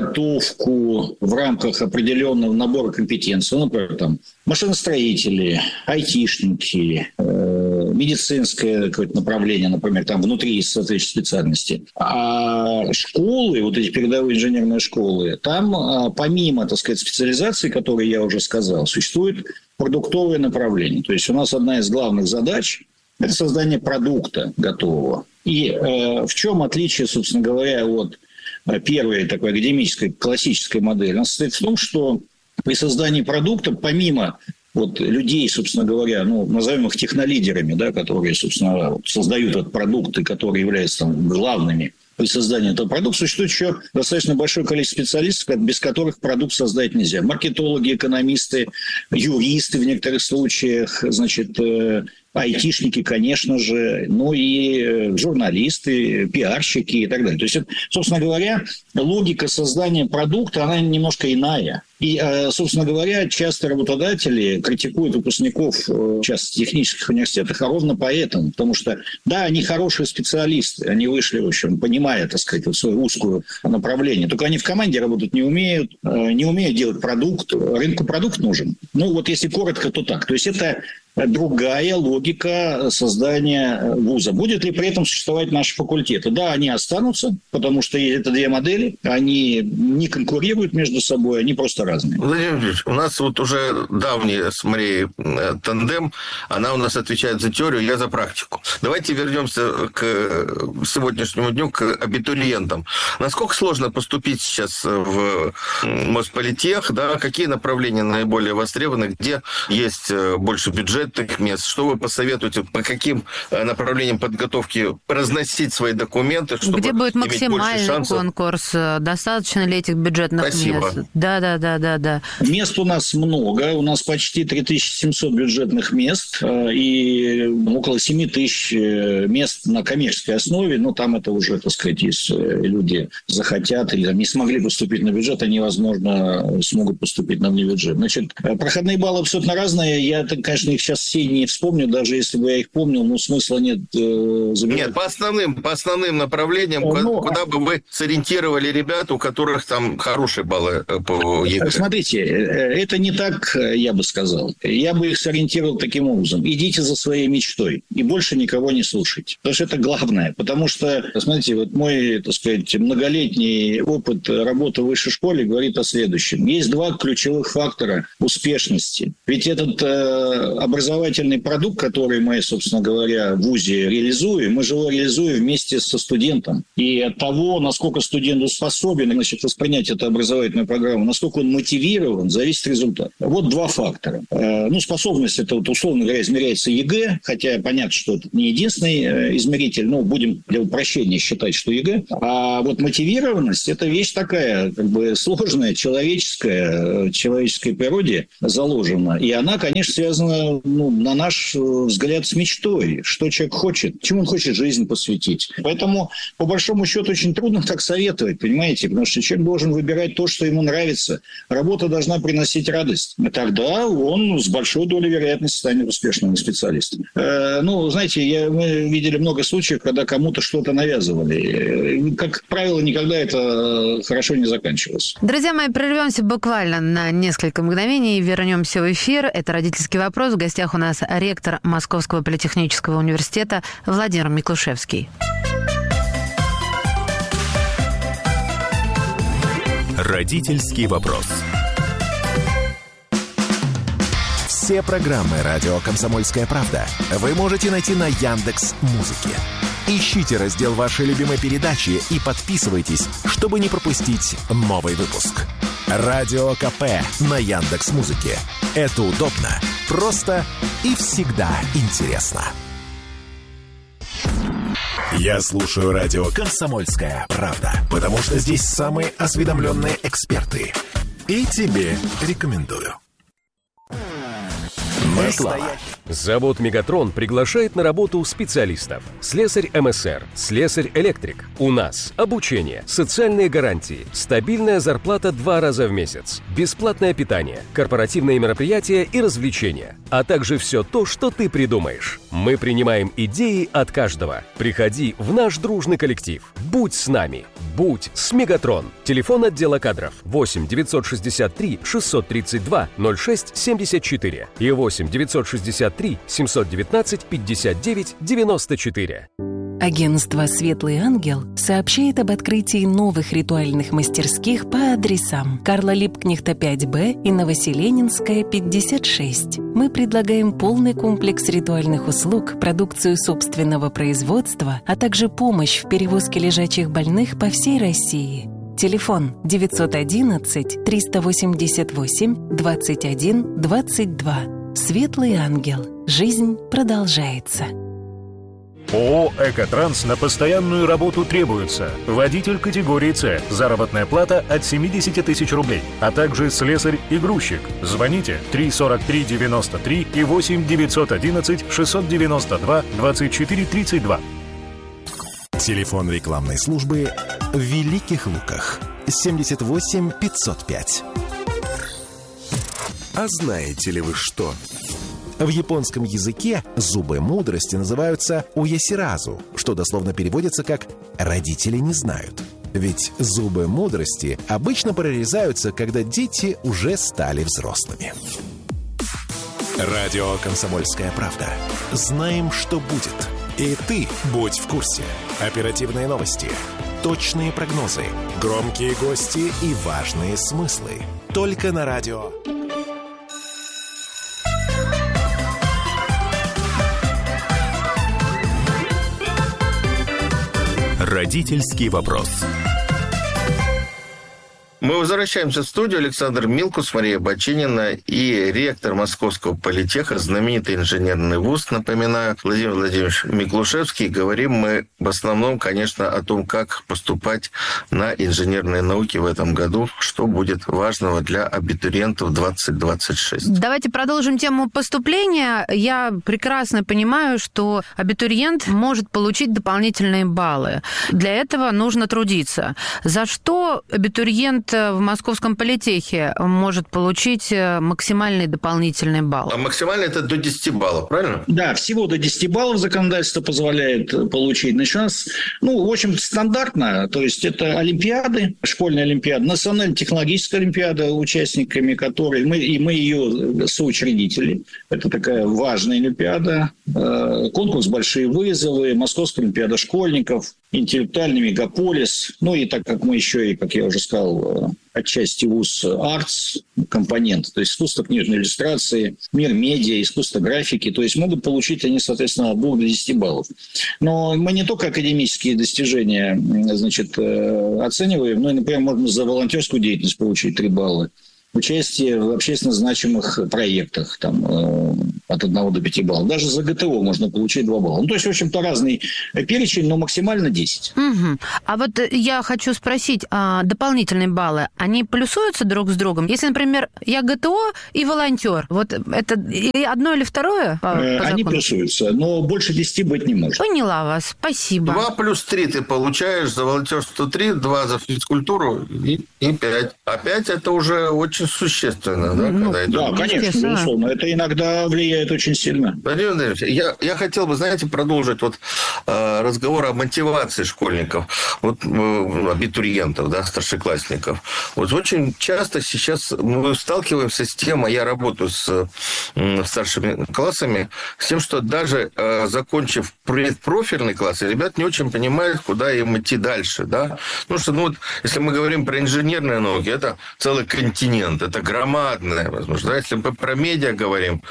подготовку в рамках определенного набора компетенций, например, там, машиностроители, айтишники, э, медицинское какое-то направление, например, там внутри есть соответствующие специальности. А школы, вот эти передовые инженерные школы, там а, помимо, так сказать, специализации, которые я уже сказал, существует продуктовое направление. То есть у нас одна из главных задач – это создание продукта готового. И э, в чем отличие, собственно говоря, от первой такой академической классической модели? Она состоит в том, что при создании продукта, помимо вот людей, собственно говоря, ну, назовем их технолидерами, да, которые, собственно, создают этот продукт и которые являются там, главными при создании этого продукта, существует еще достаточно большое количество специалистов, без которых продукт создать нельзя. Маркетологи, экономисты, юристы в некоторых случаях, значит, айтишники, конечно же, ну и журналисты, пиарщики и так далее. То есть, собственно говоря, логика создания продукта, она немножко иная. И, собственно говоря, часто работодатели критикуют выпускников, часто технических университетов, а ровно поэтому. Потому что, да, они хорошие специалисты, они вышли, в общем, понимая, так сказать, вот свое узкое направление. Только они в команде работать не умеют, не умеют делать продукт. Рынку продукт нужен. Ну, вот если коротко, то так. То есть, это другая логика создания вуза. Будет ли при этом существовать наши факультеты? Да, они останутся, потому что это две модели, они не конкурируют между собой, они просто разные. Владимир Владимирович, у нас вот уже давний с Марией тандем, она у нас отвечает за теорию, я за практику. Давайте вернемся к сегодняшнему дню, к абитуриентам. Насколько сложно поступить сейчас в Мосполитех, да, какие направления наиболее востребованы, где есть больше бюджета, мест. Что вы посоветуете, по каким направлениям подготовки разносить свои документы, чтобы где будет максимальный конкурс? Достаточно ли этих бюджетных Спасибо. мест? Да, да, да, да, да. Мест у нас много. У нас почти три тысячи семьсот бюджетных мест и около семь тысяч мест на коммерческой основе. Ну, там это уже, так сказать, если люди захотят или не смогли поступить на бюджет, они, возможно, смогут поступить на внебюджет. Значит, проходные баллы абсолютно разные. Я, конечно, их сейчас все не вспомню, даже если бы я их помнил, но смысла нет э, забирать. Нет, по основным, по основным направлениям, но, куда бы вы сориентировали ребят, у которых там хорошие баллы по ЕГЭ? Смотрите, это не так, я бы сказал. Я бы их сориентировал таким образом. Идите за своей мечтой и больше никого не слушайте. Потому что это главное. Потому что, смотрите, вот мой, так сказать, многолетний опыт работы в высшей школе говорит о следующем. Есть два ключевых фактора успешности. Ведь этот э, образовательный образовательный продукт, который мы, собственно говоря, в ВУЗе реализуем, мы же его реализуем вместе со студентом. И от того, насколько студент способен, значит, воспринять эту образовательную программу, насколько он мотивирован, зависит результат. Вот два фактора. Ну, способность, это, вот, условно говоря, измеряется ЕГЭ, хотя понятно, что это не единственный измеритель, но будем для упрощения считать, что ЕГЭ. А вот мотивированность – это вещь такая, как бы сложная, человеческая, человеческой природе заложена. И она, конечно, связана, ну, на наш взгляд, с мечтой. Что человек хочет, чему он хочет жизнь посвятить. Поэтому, по большому счету, очень трудно так советовать, понимаете? Потому что человек должен выбирать то, что ему нравится. Работа должна приносить радость. Тогда он с большой долей вероятности станет успешным специалистом. Э, ну, знаете, я, мы видели много случаев, когда кому-то что-то навязывали. Как правило, никогда это хорошо не заканчивалось. Друзья мои, прервемся буквально на несколько мгновений и вернемся в эфир. Это «Родительский вопрос». В гостях у нас ректор Московского политехнического университета Владимир Миклушевский. Родительский вопрос. Все программы «Радио Комсомольская правда» вы можете найти на Яндекс.Музыке. Ищите раздел вашей любимой передачи и подписывайтесь, чтобы не пропустить новый выпуск. Радио КП на Яндекс.Музыке. Это удобно, просто и всегда интересно. Я слушаю радио «Комсомольская правда», потому что здесь самые осведомленные эксперты. И тебе рекомендую. Реклама. Завод «Мегатрон» приглашает на работу специалистов. Слесарь МСР, слесарь-электрик. У нас обучение, социальные гарантии, стабильная зарплата два раза в месяц, бесплатное питание, корпоративные мероприятия и развлечения, а также все то, что ты придумаешь. Мы принимаем идеи от каждого. Приходи в наш дружный коллектив. Будь с нами. Будь с «Мегатрон». Телефон отдела кадров восемь девятьсот шестьдесят три шестьсот тридцать два ноль шесть семьдесят четыре и восемь девятьсот шестьдесят три семьсот девятнадцать пятьдесят девять девяносто четыре. Агентство «Светлый ангел» сообщает об открытии новых ритуальных мастерских по адресам Карла Липкнехта пять Б и Новоселенинская пятьдесят шесть. Мы предлагаем полный комплекс ритуальных услуг, продукцию собственного производства, а также помощь в перевозке лежачих больных по всей России. Телефон девятьсот одиннадцать триста восемьдесят восемь двадцать один двадцать два. «Светлый ангел». Жизнь продолжается. ООО «Экотранс» на постоянную работу требуется. Водитель категории С. Заработная плата от семьдесят тысяч рублей. А также слесарь и грузчик. Звоните три сорок три девяносто три и восемь девятьсот одиннадцать шестьсот девяносто два двадцать четыре тридцать два. Телефон рекламной службы в Великих Луках. семьдесят восемь пятьсот пять. А знаете ли вы что? В японском языке зубы мудрости называются уясиразу, что дословно переводится как «родители не знают». Ведь зубы мудрости обычно прорезаются, когда дети уже стали взрослыми. Радио «Комсомольская правда». Знаем, что будет. И ты будь в курсе. Оперативные новости, точные прогнозы, громкие гости и важные смыслы. Только на радио. Родительский вопрос. Мы возвращаемся в студию. Александр Милкус, Мария Бочинина и ректор Московского политеха, знаменитый инженерный вуз, напоминаю, Владимир Владимирович Миклушевский. Говорим мы в основном, конечно, о том, как поступать на инженерные науки в этом году, что будет важного для абитуриентов двадцать двадцать шесть. Давайте продолжим тему поступления. Я прекрасно понимаю, что абитуриент может получить дополнительные баллы. Для этого нужно трудиться. За что абитуриент в Московском политехе может получить максимальный дополнительный балл? А максимально это до десяти баллов, правильно? Да, всего до десяти баллов законодательство позволяет получить. Значит, у нас, ну, в общем, стандартно, то есть это олимпиады, школьная олимпиада, национально-технологическая олимпиада, участниками которой, мы, и мы ее соучредители. Это такая важная олимпиада. Конкурс «Большие вызовы», Московская олимпиада школьников, интеллектуальный мегаполис. Ну и так как мы еще, и, как я уже сказал, отчасти вуз артс компонент, то есть искусство книжной иллюстрации, мир медиа, искусство графики, то есть могут получить они, соответственно, от двух до десяти баллов. Но мы не только академические достижения, значит, оцениваем, но, например, можно за волонтерскую деятельность получить три балла. Участие в общественно значимых проектах там, э, от одного до пяти баллов. Даже за ГТО можно получить два балла. Ну, то есть, в общем-то, разный перечень, но максимально десять. Угу. А вот я хочу спросить, а дополнительные баллы, они плюсуются друг с другом? Если, например, я ГТО и волонтер, вот это или одно или второе? По, э, по они плюсуются, но больше десяти быть не может. Поняла вас, спасибо. Два плюс три ты получаешь, за волонтерство три, два за физкультуру и, и пять. А пять это уже очень существенно, да, ну, когда идет. Да, конечно, безусловно. Это иногда влияет очень сильно. Владимир Владимирович, я, я хотел бы, знаете, продолжить вот, э, разговор о мотивации школьников, вот, э, абитуриентов, да, старшеклассников. Вот очень часто сейчас мы сталкиваемся с тем, а я работаю с э, старшими классами, с тем, что даже э, закончив предпрофильный класс, ребят не очень понимают, куда им идти дальше, да. Потому что, ну, вот, если мы говорим про инженерные науки, это целый континент. Это громадное, возможно. Да? Если мы про медиа говорим,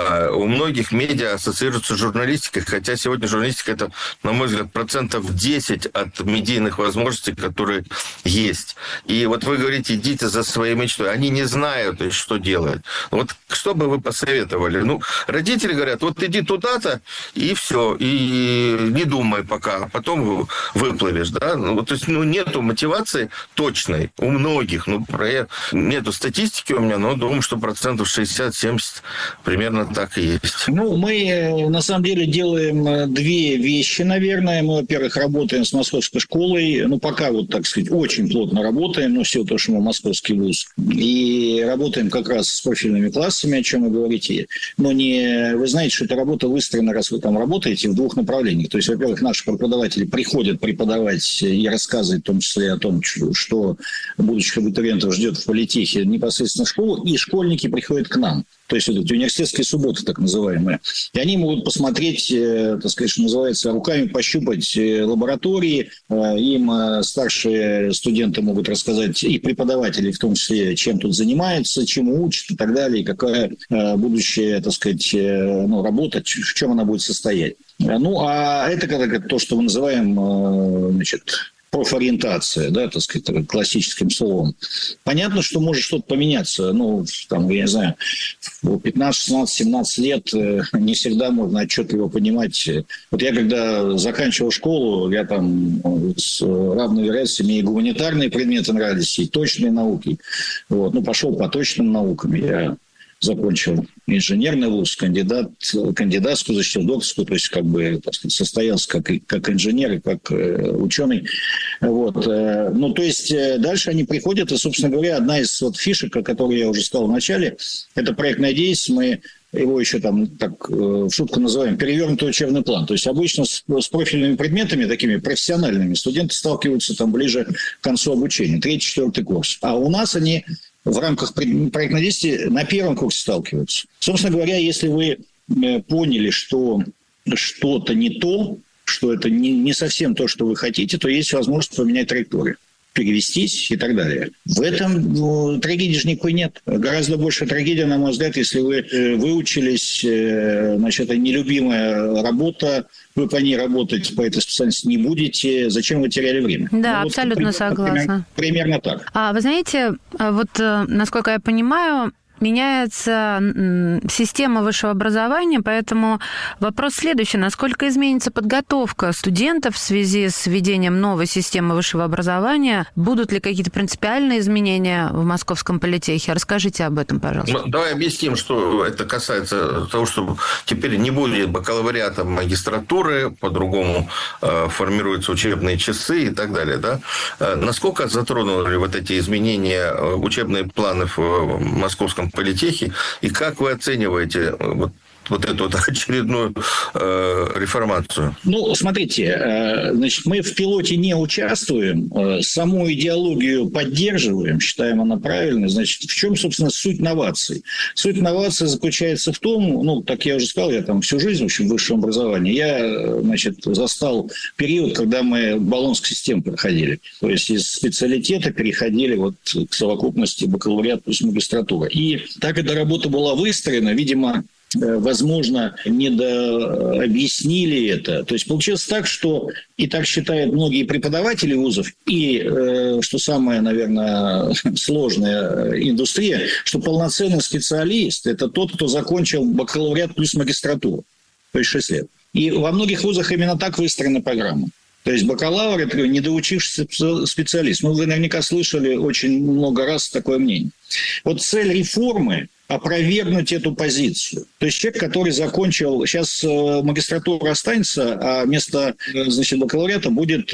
у многих медиа ассоциируются с журналистикой, хотя сегодня журналистика – это, на мой взгляд, процентов десять от медийных возможностей, которые есть. И вот вы говорите, идите за своей мечтой. Они не знают, что делать. Вот что бы вы посоветовали? Ну, родители говорят, вот иди туда-то, и все, и не думай пока, а потом выплывешь. Да? Ну, то есть, ну, нету мотивации точной у многих. Ну, про... нету статистики у меня, но думаю, что процентов шестьдесят-семьдесят примерно так и есть. Ну, мы на самом деле делаем две вещи, наверное. Мы, во-первых, работаем с московской школой. Ну, пока, вот так сказать, очень плотно работаем, но все то, что мы московский вуз. И работаем как раз с профильными классами, о чем вы говорите. Но не... Вы знаете, что эта работа выстроена, раз вы там работаете, в двух направлениях. То есть, во-первых, наши преподаватели приходят преподавать и рассказывать, в том числе о том, что будущих абитуриентов ждет в политехе, непосредственно школу, и школьники приходят к нам. То есть, вот эти университетские субботы, так называемые. И они могут посмотреть, так сказать, что называется, руками пощупать лаборатории. Им старшие студенты могут рассказать, и преподаватели в том числе, чем тут занимаются, чему учат и так далее, и какая будущая, так сказать, ну, работа, в чем она будет состоять. Ну, а это как то, что мы называем, значит, профориентация, да, так сказать, классическим словом. Понятно, что может что-то поменяться. Ну, там, я не знаю, в пятнадцать, шестнадцать, семнадцать лет не всегда можно отчетливо понимать. Вот я, когда заканчивал школу, я там с равной вероятностью, мне и гуманитарные предметы нравились, и точные науки. Вот. Ну, пошел по точным наукам. Я закончил инженерный вуз, кандидат, кандидатскую защитил, докторскую, то есть как бы, так сказать, состоялся как, как инженер и как э, ученый. Вот. Э, ну, то есть э, дальше они приходят, и, собственно говоря, одна из вот фишек, о которой я уже сказал в начале, это проектная деятельность. Мы его еще там так э, в шутку называем перевернутый учебный план. То есть обычно с, с профильными предметами, такими профессиональными, студенты сталкиваются там ближе к концу обучения, третий, четвертый курс. А у нас они в рамках проектной деятельности на первом курсе сталкиваются. Собственно говоря, если вы поняли, что что-то не то, что это не, не совсем то, что вы хотите, то есть возможность поменять траекторию, перевестись и так далее. В этом ну, трагедии же никакой нет. Гораздо больше трагедия, на мой взгляд, если вы э, выучились, э, значит, это нелюбимая работа, вы по ней работать по этой специальности не будете, зачем вы теряли время? Да, ну, абсолютно вот, согласна. Примерно, примерно так. А вы знаете, вот насколько я понимаю, меняется система высшего образования, поэтому вопрос следующий. Насколько изменится подготовка студентов в связи с введением новой системы высшего образования? Будут ли какие-то принципиальные изменения в Московском политехе? Расскажите об этом, пожалуйста. Ну, давай объясним, что это касается того, что теперь не будет бакалавриата, магистратуры, по-другому э, формируются учебные часы и так далее. Да? Э, насколько затронули вот эти изменения учебные планы в Московском политехи, и как вы оцениваете вот вот эту вот очередную э, реформацию? Ну, смотрите, э, значит, мы в пилоте не участвуем, э, саму идеологию поддерживаем, считаем она правильной. Значит, в чем, собственно, суть новаций? Суть новации заключается в том, ну, так я уже сказал, я там всю жизнь, в общем, в высшем образовании, я, значит, застал период, когда мы Болонскую систему проходили. То есть из специалитета переходили вот к совокупности бакалавриат плюс магистратура. И так эта работа была выстроена, видимо, возможно, недообъяснили это. То есть получилось так, что и так считают многие преподаватели вузов, и, что самое, наверное, сложная индустрия, что полноценный специалист – это тот, кто закончил бакалавриат плюс магистратуру, то есть шесть лет. И во многих вузах именно так выстроена программа. То есть бакалавр – это недоучившийся специалист. Ну, вы наверняка слышали очень много раз такое мнение. Вот цель реформы – опровергнуть эту позицию. То есть человек, который закончил, сейчас магистратура останется, а вместо, значит, бакалавриата будет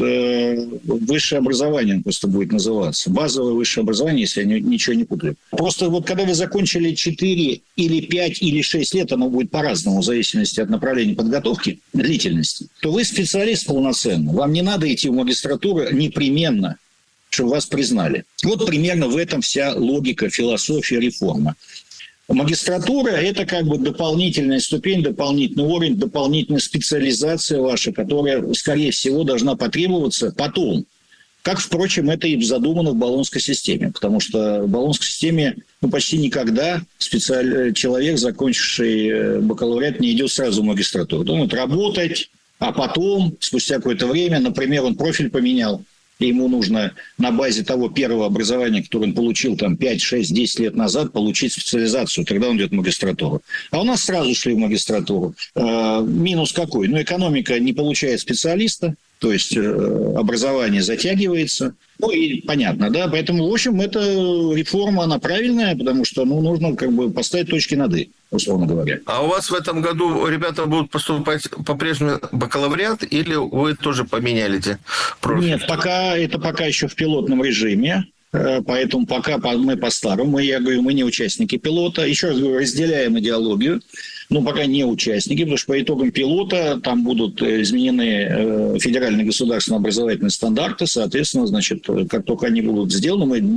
высшее образование, просто будет называться. Базовое высшее образование, если я ничего не путаю. Просто вот когда вы закончили четыре или пять или шесть лет, оно будет по-разному, в зависимости от направления подготовки, длительности, то вы специалист полноценный. Вам не надо идти в магистратуру непременно, чтобы вас признали. Вот примерно в этом вся логика, философия реформы. Магистратура – это как бы дополнительная ступень, дополнительный уровень, дополнительная специализация ваша, которая, скорее всего, должна потребоваться потом. Как, впрочем, это и задумано в Болонской системе. Потому что в Болонской системе ну, почти никогда специаль... человек, закончивший бакалавриат, не идет сразу в магистратуру. Думает работать, а потом, спустя какое-то время, например, он профиль поменял, и ему нужно на базе того первого образования, которое он получил там пять, шесть, десять лет назад, получить специализацию. Тогда он идет в магистратуру. А у нас сразу шли в магистратуру. Э, минус какой? Ну, экономика не получает специалиста, то есть э, образование затягивается. Ну, и понятно, да? Поэтому, в общем, эта реформа, она правильная, потому что ну, нужно как бы поставить точки над «и», условно говоря. А у вас в этом году ребята будут поступать по-прежнему бакалавриат или вы тоже поменяете профиль? Нет, пока, это пока еще в пилотном режиме. Поэтому пока мы по-старому, я говорю, мы не участники пилота. Еще раз говорю, разделяем идеологию, но пока не участники, потому что по итогам пилота там будут изменены федеральные государственные образовательные стандарты. Соответственно, значит, как только они будут сделаны, мы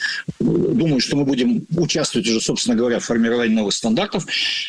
думаю, что мы будем участвовать уже, собственно говоря, в формировании новых стандартов,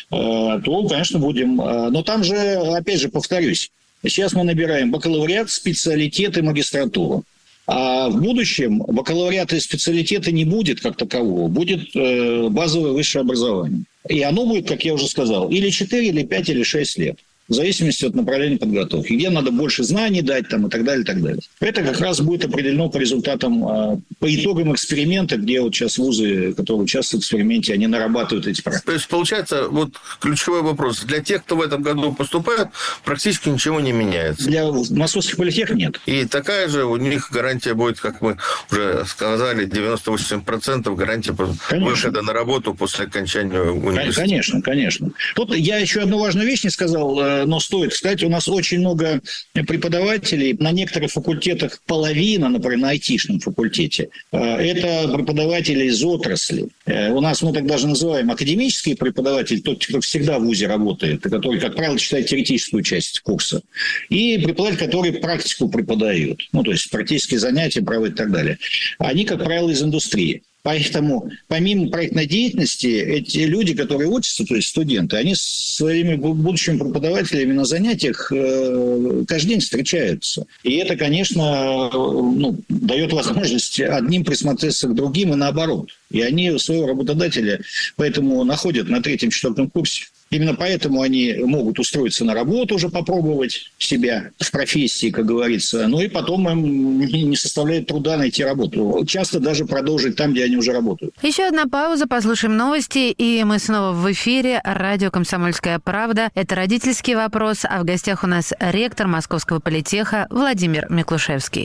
то, конечно, будем. Но там же, опять же, повторюсь, сейчас мы набираем бакалавриат, специалитет и магистратуру. А в будущем бакалавриата и специалитета не будет как такового. Будет э, базовое высшее образование. И оно будет, как я уже сказал, или четыре, или пять, или шесть лет. В зависимости от направления подготовки. Где надо больше знаний дать там, и так далее, и так далее. Это как раз будет определено по результатам, э, по итогам эксперимента, где вот сейчас вузы, которые участвуют в эксперименте, они нарабатывают эти практики. То есть, получается, вот ключевой вопрос. Для тех, кто в этом году поступает, практически ничего не меняется. Для московских политех нет. И такая же у них гарантия будет, как мы уже сказали, девяносто восемь процентов гарантия конечно. Выхода на работу после окончания университета. Конечно, конечно. Тут я еще одну важную вещь не сказал, но стоит сказать, у нас очень много преподавателей. На некоторых факультетах половина, например, на айтишном факультете, это преподаватели из отрасли. У нас мы так даже называем академический преподаватель, тот, кто всегда в вузе работает, который, как правило, читает теоретическую часть курса. И преподаватель, который практику преподает, ну, то есть практические занятия проводят и так далее. Они, как правило, из индустрии. Поэтому, помимо проектной деятельности, эти люди, которые учатся, то есть студенты, они с своими будущими преподавателями на занятиях каждый день встречаются. И это, конечно, ну, дает возможность одним присмотреться к другим и наоборот. И они своего работодателя поэтому находят на третьем-четвертом курсе. Именно поэтому они могут устроиться на работу, уже попробовать себя в профессии, как говорится. Ну и потом им не составляет труда найти работу. Часто даже продолжить там, где они уже работают. Еще одна пауза, послушаем новости, и мы снова в эфире. Радио «Комсомольская правда». Это «Родительский вопрос», а в гостях у нас ректор Московского политеха Владимир Миклушевский.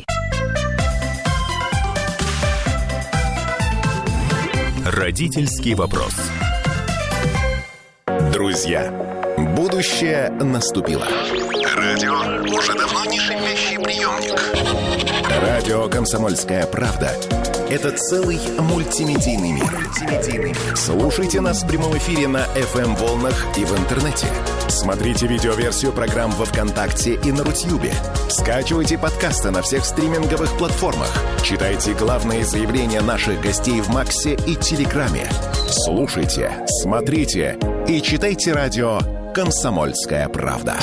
Родительский вопрос. Друзья, Будущее наступило. Радио уже давно не шипящий приемник. Радио «Комсомольская правда» — это целый мультимедийный мир. Слушайте нас в прямом эфире на эф эм-волнах и в интернете. Смотрите видеоверсию программ во ВКонтакте и на Рутьюбе. Скачивайте подкасты на всех стриминговых платформах. Читайте главные заявления наших гостей в Максе и Телеграме. Слушайте, смотрите и читайте радио «Комсомольская правда».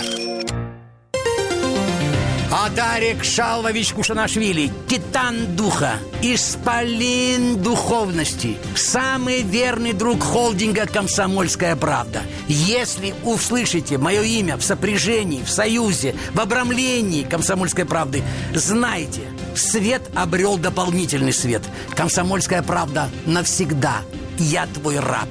Адарик Шалвович Кушанашвили, титан духа, исполин духовности, самый верный друг холдинга «Комсомольская правда». Если услышите мое имя в сопряжении, в союзе, в обрамлении «Комсомольской правды», знайте, свет обрел дополнительный свет. «Комсомольская правда» навсегда. Я твой раб.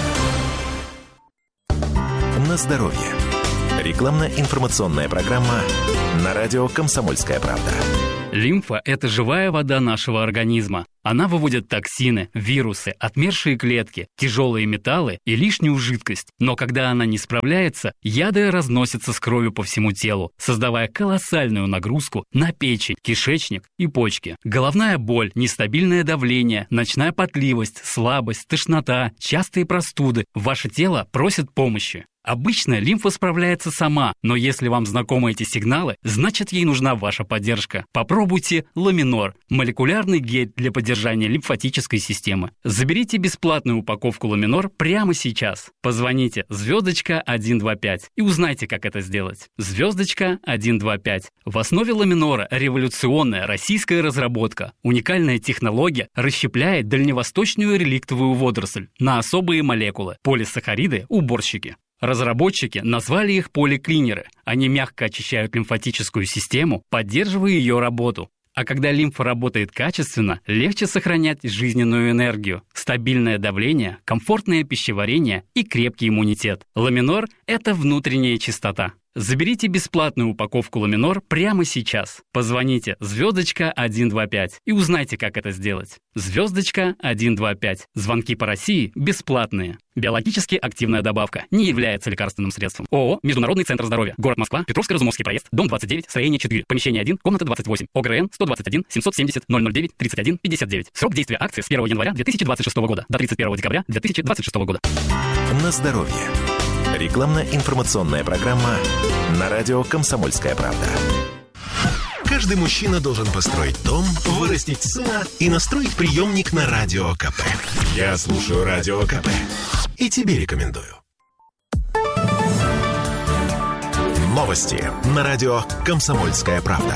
На здоровье. Рекламно-информационная программа на радио «Комсомольская правда». Лимфа – это живая вода нашего организма. Она выводит токсины, вирусы, отмершие клетки, тяжелые металлы и лишнюю жидкость. Но когда она не справляется, яды разносятся с кровью по всему телу, создавая колоссальную нагрузку на печень, кишечник и почки. Головная боль, нестабильное давление, ночная потливость, слабость, тошнота, частые простуды. Ваше тело просит помощи. Обычно лимфа справляется сама, но если вам знакомы эти сигналы, значит ей нужна ваша поддержка. Попробуйте Ламинор – молекулярный гель для поддержания лимфатической системы. Заберите бесплатную упаковку Ламинор прямо сейчас. Позвоните звездочка один два пять и узнайте, как это сделать. Звездочка один два пять. В основе Ламинора революционная российская разработка. Уникальная технология расщепляет дальневосточную реликтовую водоросль на особые молекулы – полисахариды, уборщики. Разработчики назвали их поликлинеры. Они мягко очищают лимфатическую систему, поддерживая ее работу. А когда лимфа работает качественно, легче сохранять жизненную энергию, стабильное давление, комфортное пищеварение и крепкий иммунитет. Ламинор – это внутренняя чистота. Заберите бесплатную упаковку Ламинор прямо сейчас. Позвоните звездочка один два пять и узнайте, как это сделать. Звездочка один два пять. Звонки по России бесплатные. Биологически активная добавка. Не является лекарственным средством. ООО «Международный центр здоровья». Город Москва. Петровско-Разумовский проезд. Дом двадцать девять. Строение четыре. Помещение один. Комната двадцать восемь. ОГРН сто двадцать один семьсот семьдесят ноль ноль девять тридцать один пятьдесят девять. Срок действия акции с первого января две тысячи двадцать шестого года до тридцать первого декабря две тысячи двадцать шестого года. На здоровье. Рекламно-информационная программа на радио «Комсомольская правда». Каждый мужчина должен построить дом, вырастить сына и настроить приемник на Радио КП. Я слушаю Радио КП и тебе рекомендую. Новости на радио «Комсомольская правда».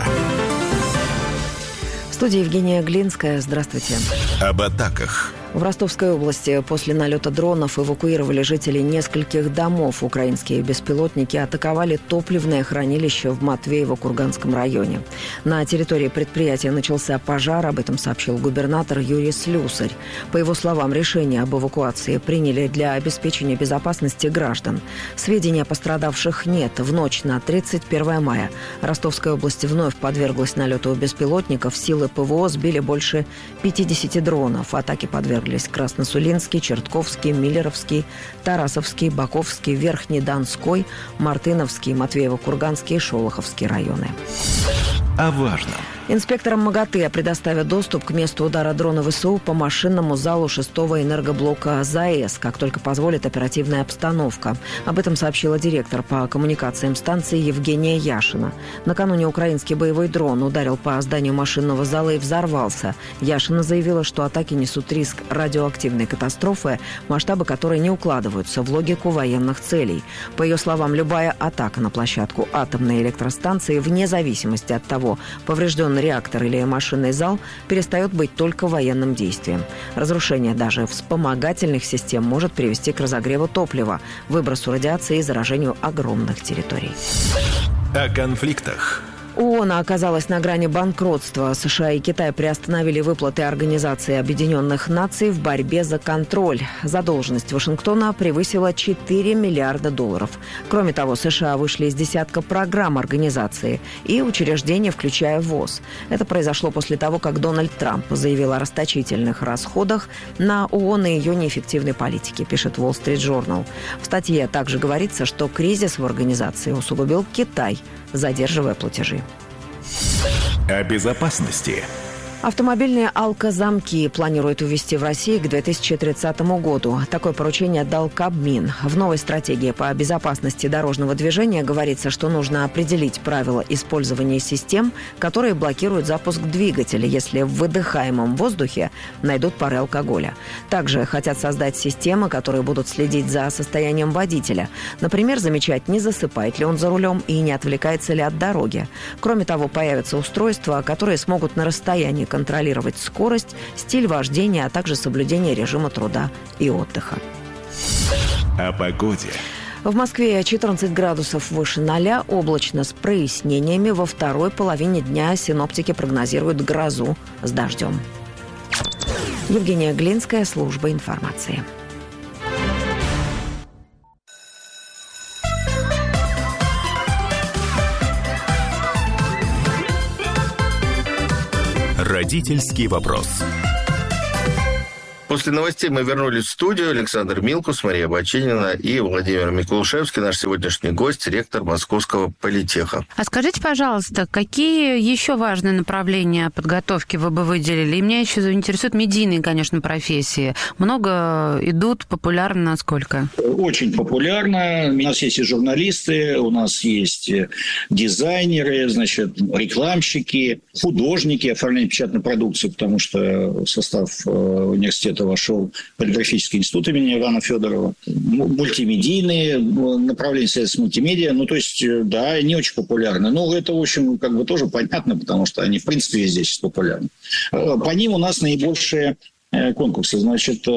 В студии Евгения Глинская. Здравствуйте. Об атаках. В Ростовской области после налета дронов эвакуировали жителей нескольких домов. Украинские беспилотники атаковали топливное хранилище в Матвеево-Курганском районе. На территории предприятия начался пожар, об этом сообщил губернатор Юрий Слюсарь. По его словам, решение об эвакуации приняли для обеспечения безопасности граждан. Сведений о пострадавших нет. В ночь на тридцать первое мая Ростовская область вновь подверглась налету беспилотников. Силы ПВО сбили больше пятидесяти дронов. Атаки подверглись Красносулинский, Чертковский, Миллеровский, Тарасовский, Баковский, Верхний Донской, Мартыновский, Матвеево-Курганский и Шолоховский районы. О важном. Инспекторам МАГАТЭ предоставят доступ к месту удара дрона ВСУ по машинному залу шестого энергоблока ЗАЭС, как только позволит оперативная обстановка. Об этом сообщила директор по коммуникациям станции Евгения Яшина. Накануне украинский боевой дрон ударил по зданию машинного зала и взорвался. Яшина заявила, что атаки несут риск радиоактивной катастрофы, масштабы которой не укладываются в логику военных целей. По ее словам, любая атака на площадку атомной электростанции, вне зависимости от того, поврежден реактор или машинный зал, перестает быть только военным действием. Разрушение даже вспомогательных систем может привести к разогреву топлива, выбросу радиации и заражению огромных территорий. О конфликтах. ООН оказалась на грани банкротства. США и Китай приостановили выплаты Организации Объединенных Наций в борьбе за контроль. Задолженность Вашингтона превысила четыре миллиарда долларов. Кроме того, США вышли из десятка программ организации и учреждений, включая ВОЗ. Это произошло после того, как Дональд Трамп заявил о расточительных расходах на ООН и ее неэффективной политике, пишет Wall Street Journal. В статье также говорится, что кризис в организации усугубил Китай, задерживая платежи. О безопасности. Автомобильные алкозамки планируют ввести в России к две тысячи тридцатому году. Такое поручение дал Кабмин. В новой стратегии по безопасности дорожного движения говорится, что нужно определить правила использования систем, которые блокируют запуск двигателя, если в выдыхаемом воздухе найдут пары алкоголя. Также хотят создать системы, которые будут следить за состоянием водителя. Например, замечать, не засыпает ли он за рулем и не отвлекается ли от дороги. Кроме того, появятся устройства, которые смогут на расстоянии контролировать скорость, стиль вождения, а также соблюдение режима труда и отдыха. О погоде. В Москве четырнадцать градусов выше ноля, облачно с прояснениями. Во второй половине дня синоптики прогнозируют грозу с дождем. Евгения Глинская, служба информации. Родительский вопрос. После новостей мы вернулись в студию. Александр Милкус, Мария Бачинина и Владимир Микулушевский, наш сегодняшний гость, ректор Московского политеха. А скажите, пожалуйста, какие еще важные направления подготовки вы бы выделили? И меня еще интересуют медийные, конечно, профессии. Много идут, популярны насколько? Очень популярно. У нас есть и журналисты, у нас есть дизайнеры, значит, рекламщики, художники, оформление печатной продукции, потому что в состав университета вошел полиграфический институт имени Ивана Федорова, мультимедийные направления, связи с мультимедиа, ну, то есть, да, они очень популярны. Но это, в общем, как бы тоже понятно, потому что они, в принципе, везде сейчас популярны. По ним у нас наибольшие конкурсы, значит,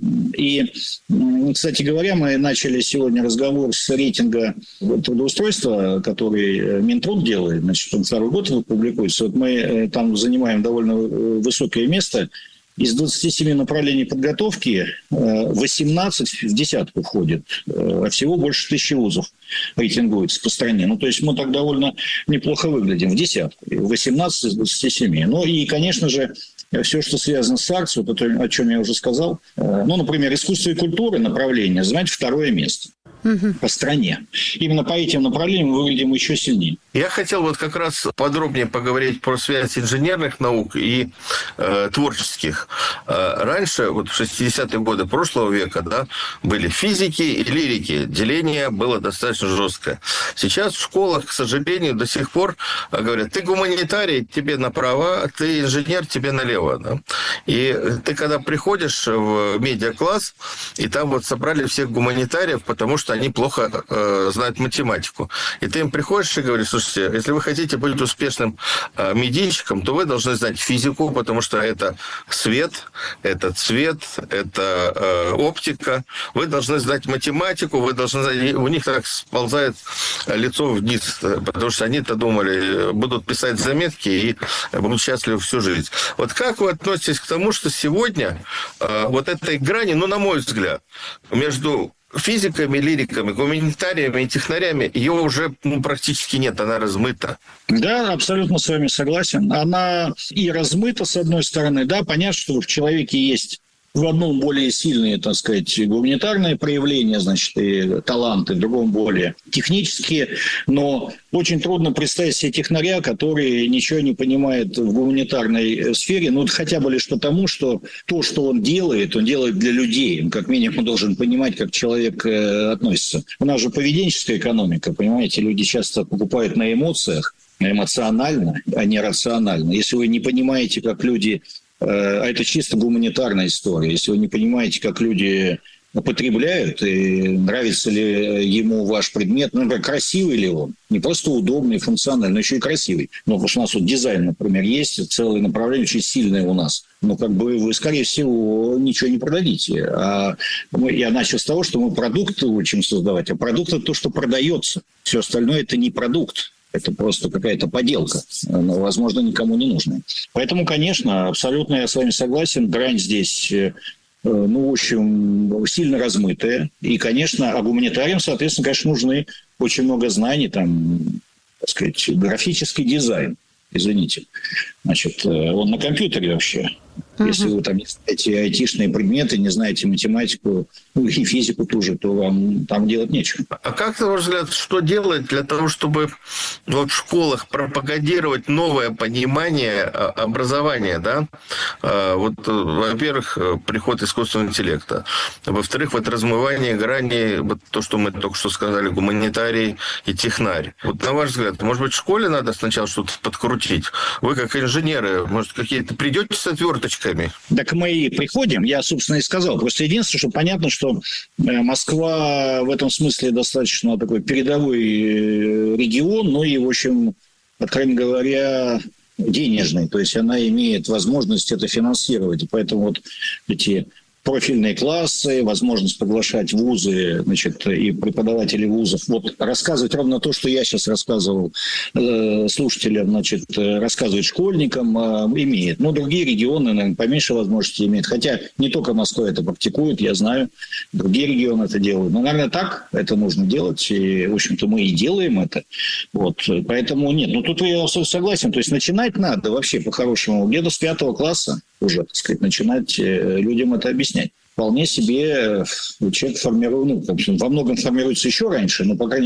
и, кстати говоря, мы начали сегодня разговор с рейтинга трудоустройства, который Минтруд делает, значит, он второй год публикуется. Вот мы там занимаем довольно высокое место. Из двадцати семи направлений подготовки восемнадцать в десятку входит, а всего больше тысячи вузов рейтингуется по стране. Ну, то есть мы так довольно неплохо выглядим в десятку, восемнадцать из двадцати семи. Ну, и, конечно же, все, что связано с артс, вот это, о чем я уже сказал, ну, например, искусство и культура направление занимает второе место по стране. Именно по этим направлениям мы выглядим еще сильнее. Я хотел вот как раз подробнее поговорить про связь инженерных наук и э, творческих. Э, раньше, вот в шестидесятые годы прошлого века, да, были физики и лирики. Деление было достаточно жесткое. Сейчас в школах, к сожалению, до сих пор говорят, ты гуманитарий, тебе направо, ты инженер, тебе налево. Да? И ты когда приходишь в медиакласс, и там вот собрали всех гуманитариев, потому что они плохо э, знают математику. И ты им приходишь и говоришь, слушайте, если вы хотите быть успешным э, медийщиком, то вы должны знать физику, потому что это свет, это цвет, это э, оптика. Вы должны знать математику, вы должны знать... У них так сползает лицо вниз, потому что они-то думали, будут писать заметки и будут счастливы всю жизнь. Вот как вы относитесь к тому, что сегодня э, вот этой грани, ну, на мой взгляд, между физиками, лириками, гуманитариями и технарями ее уже ну, практически нет, она размыта. Да, абсолютно с вами согласен. Она и размыта, с одной стороны. Да, понятно, что в человеке есть в одном более сильные, так сказать, гуманитарные проявления, значит, и таланты, в другом более технические, но очень трудно представить себе технаря, который ничего не понимает в гуманитарной сфере, ну, хотя бы лишь потому, что то, что он делает, он делает для людей, он как минимум должен понимать, как человек относится. У нас же поведенческая экономика, понимаете, люди часто покупают на эмоциях, эмоционально, а не рационально. Если вы не понимаете, как люди... А это чисто гуманитарная история. Если вы не понимаете, как люди потребляют, и нравится ли ему ваш предмет, ну, например, красивый ли он, не просто удобный, функциональный, но еще и красивый. Ну, потому что у нас вот дизайн, например, есть, целое направление очень сильное у нас. Ну, как бы вы, скорее всего, ничего не продадите. А мы, я начал с того, что мы продукты учим создавать, а продукт – это то, что продается. Все остальное – это не продукт. Это просто какая-то поделка, но, возможно, никому не нужная. Поэтому, конечно, абсолютно я с вами согласен. Грань здесь, ну, в общем, сильно размытая. И, конечно, а гуманитариям, соответственно, конечно, нужны очень много знаний, там, так сказать, графический дизайн. Извините. Значит, он на компьютере вообще. Uh-huh. Если вы там не знаете айтишные предметы, не знаете математику, ну, и физику тоже, то вам там делать нечего. А как, на ваш взгляд, что делать для того, чтобы вот в школах пропагандировать новое понимание образования, да? Вот, во-первых, приход искусственного интеллекта. Во-вторых, вот размывание грани, вот то, что мы только что сказали, гуманитарий и технарь. Вот, на ваш взгляд, может быть, в школе надо сначала что-то подкрутить? Вы, как инженеры, может, какие-то придете с отверточками? Так мы и приходим, я, собственно, и сказал. Просто единственное, что понятно, что Москва в этом смысле достаточно такой передовой регион, но и, в общем, откровенно говоря, денежный. То есть она имеет возможность это финансировать. И поэтому вот эти профильные классы, возможность приглашать вузы, значит, и преподавателей вузов. Вот рассказывать ровно то, что я сейчас рассказывал э, слушателям, значит, рассказывать школьникам, э, имеет. Но другие регионы, наверное, поменьше возможностей имеют. Хотя не только Москва это практикует, я знаю, другие регионы это делают. Но, наверное, так это нужно делать. И, в общем-то, мы и делаем это. Вот. Поэтому нет. Ну, тут я согласен. То есть начинать надо вообще по-хорошему где-то с пятого класса уже, так сказать, начинать людям это объяснять. Вполне себе человек формирует, ну, в общем, во многом формируется еще раньше, но, по крайней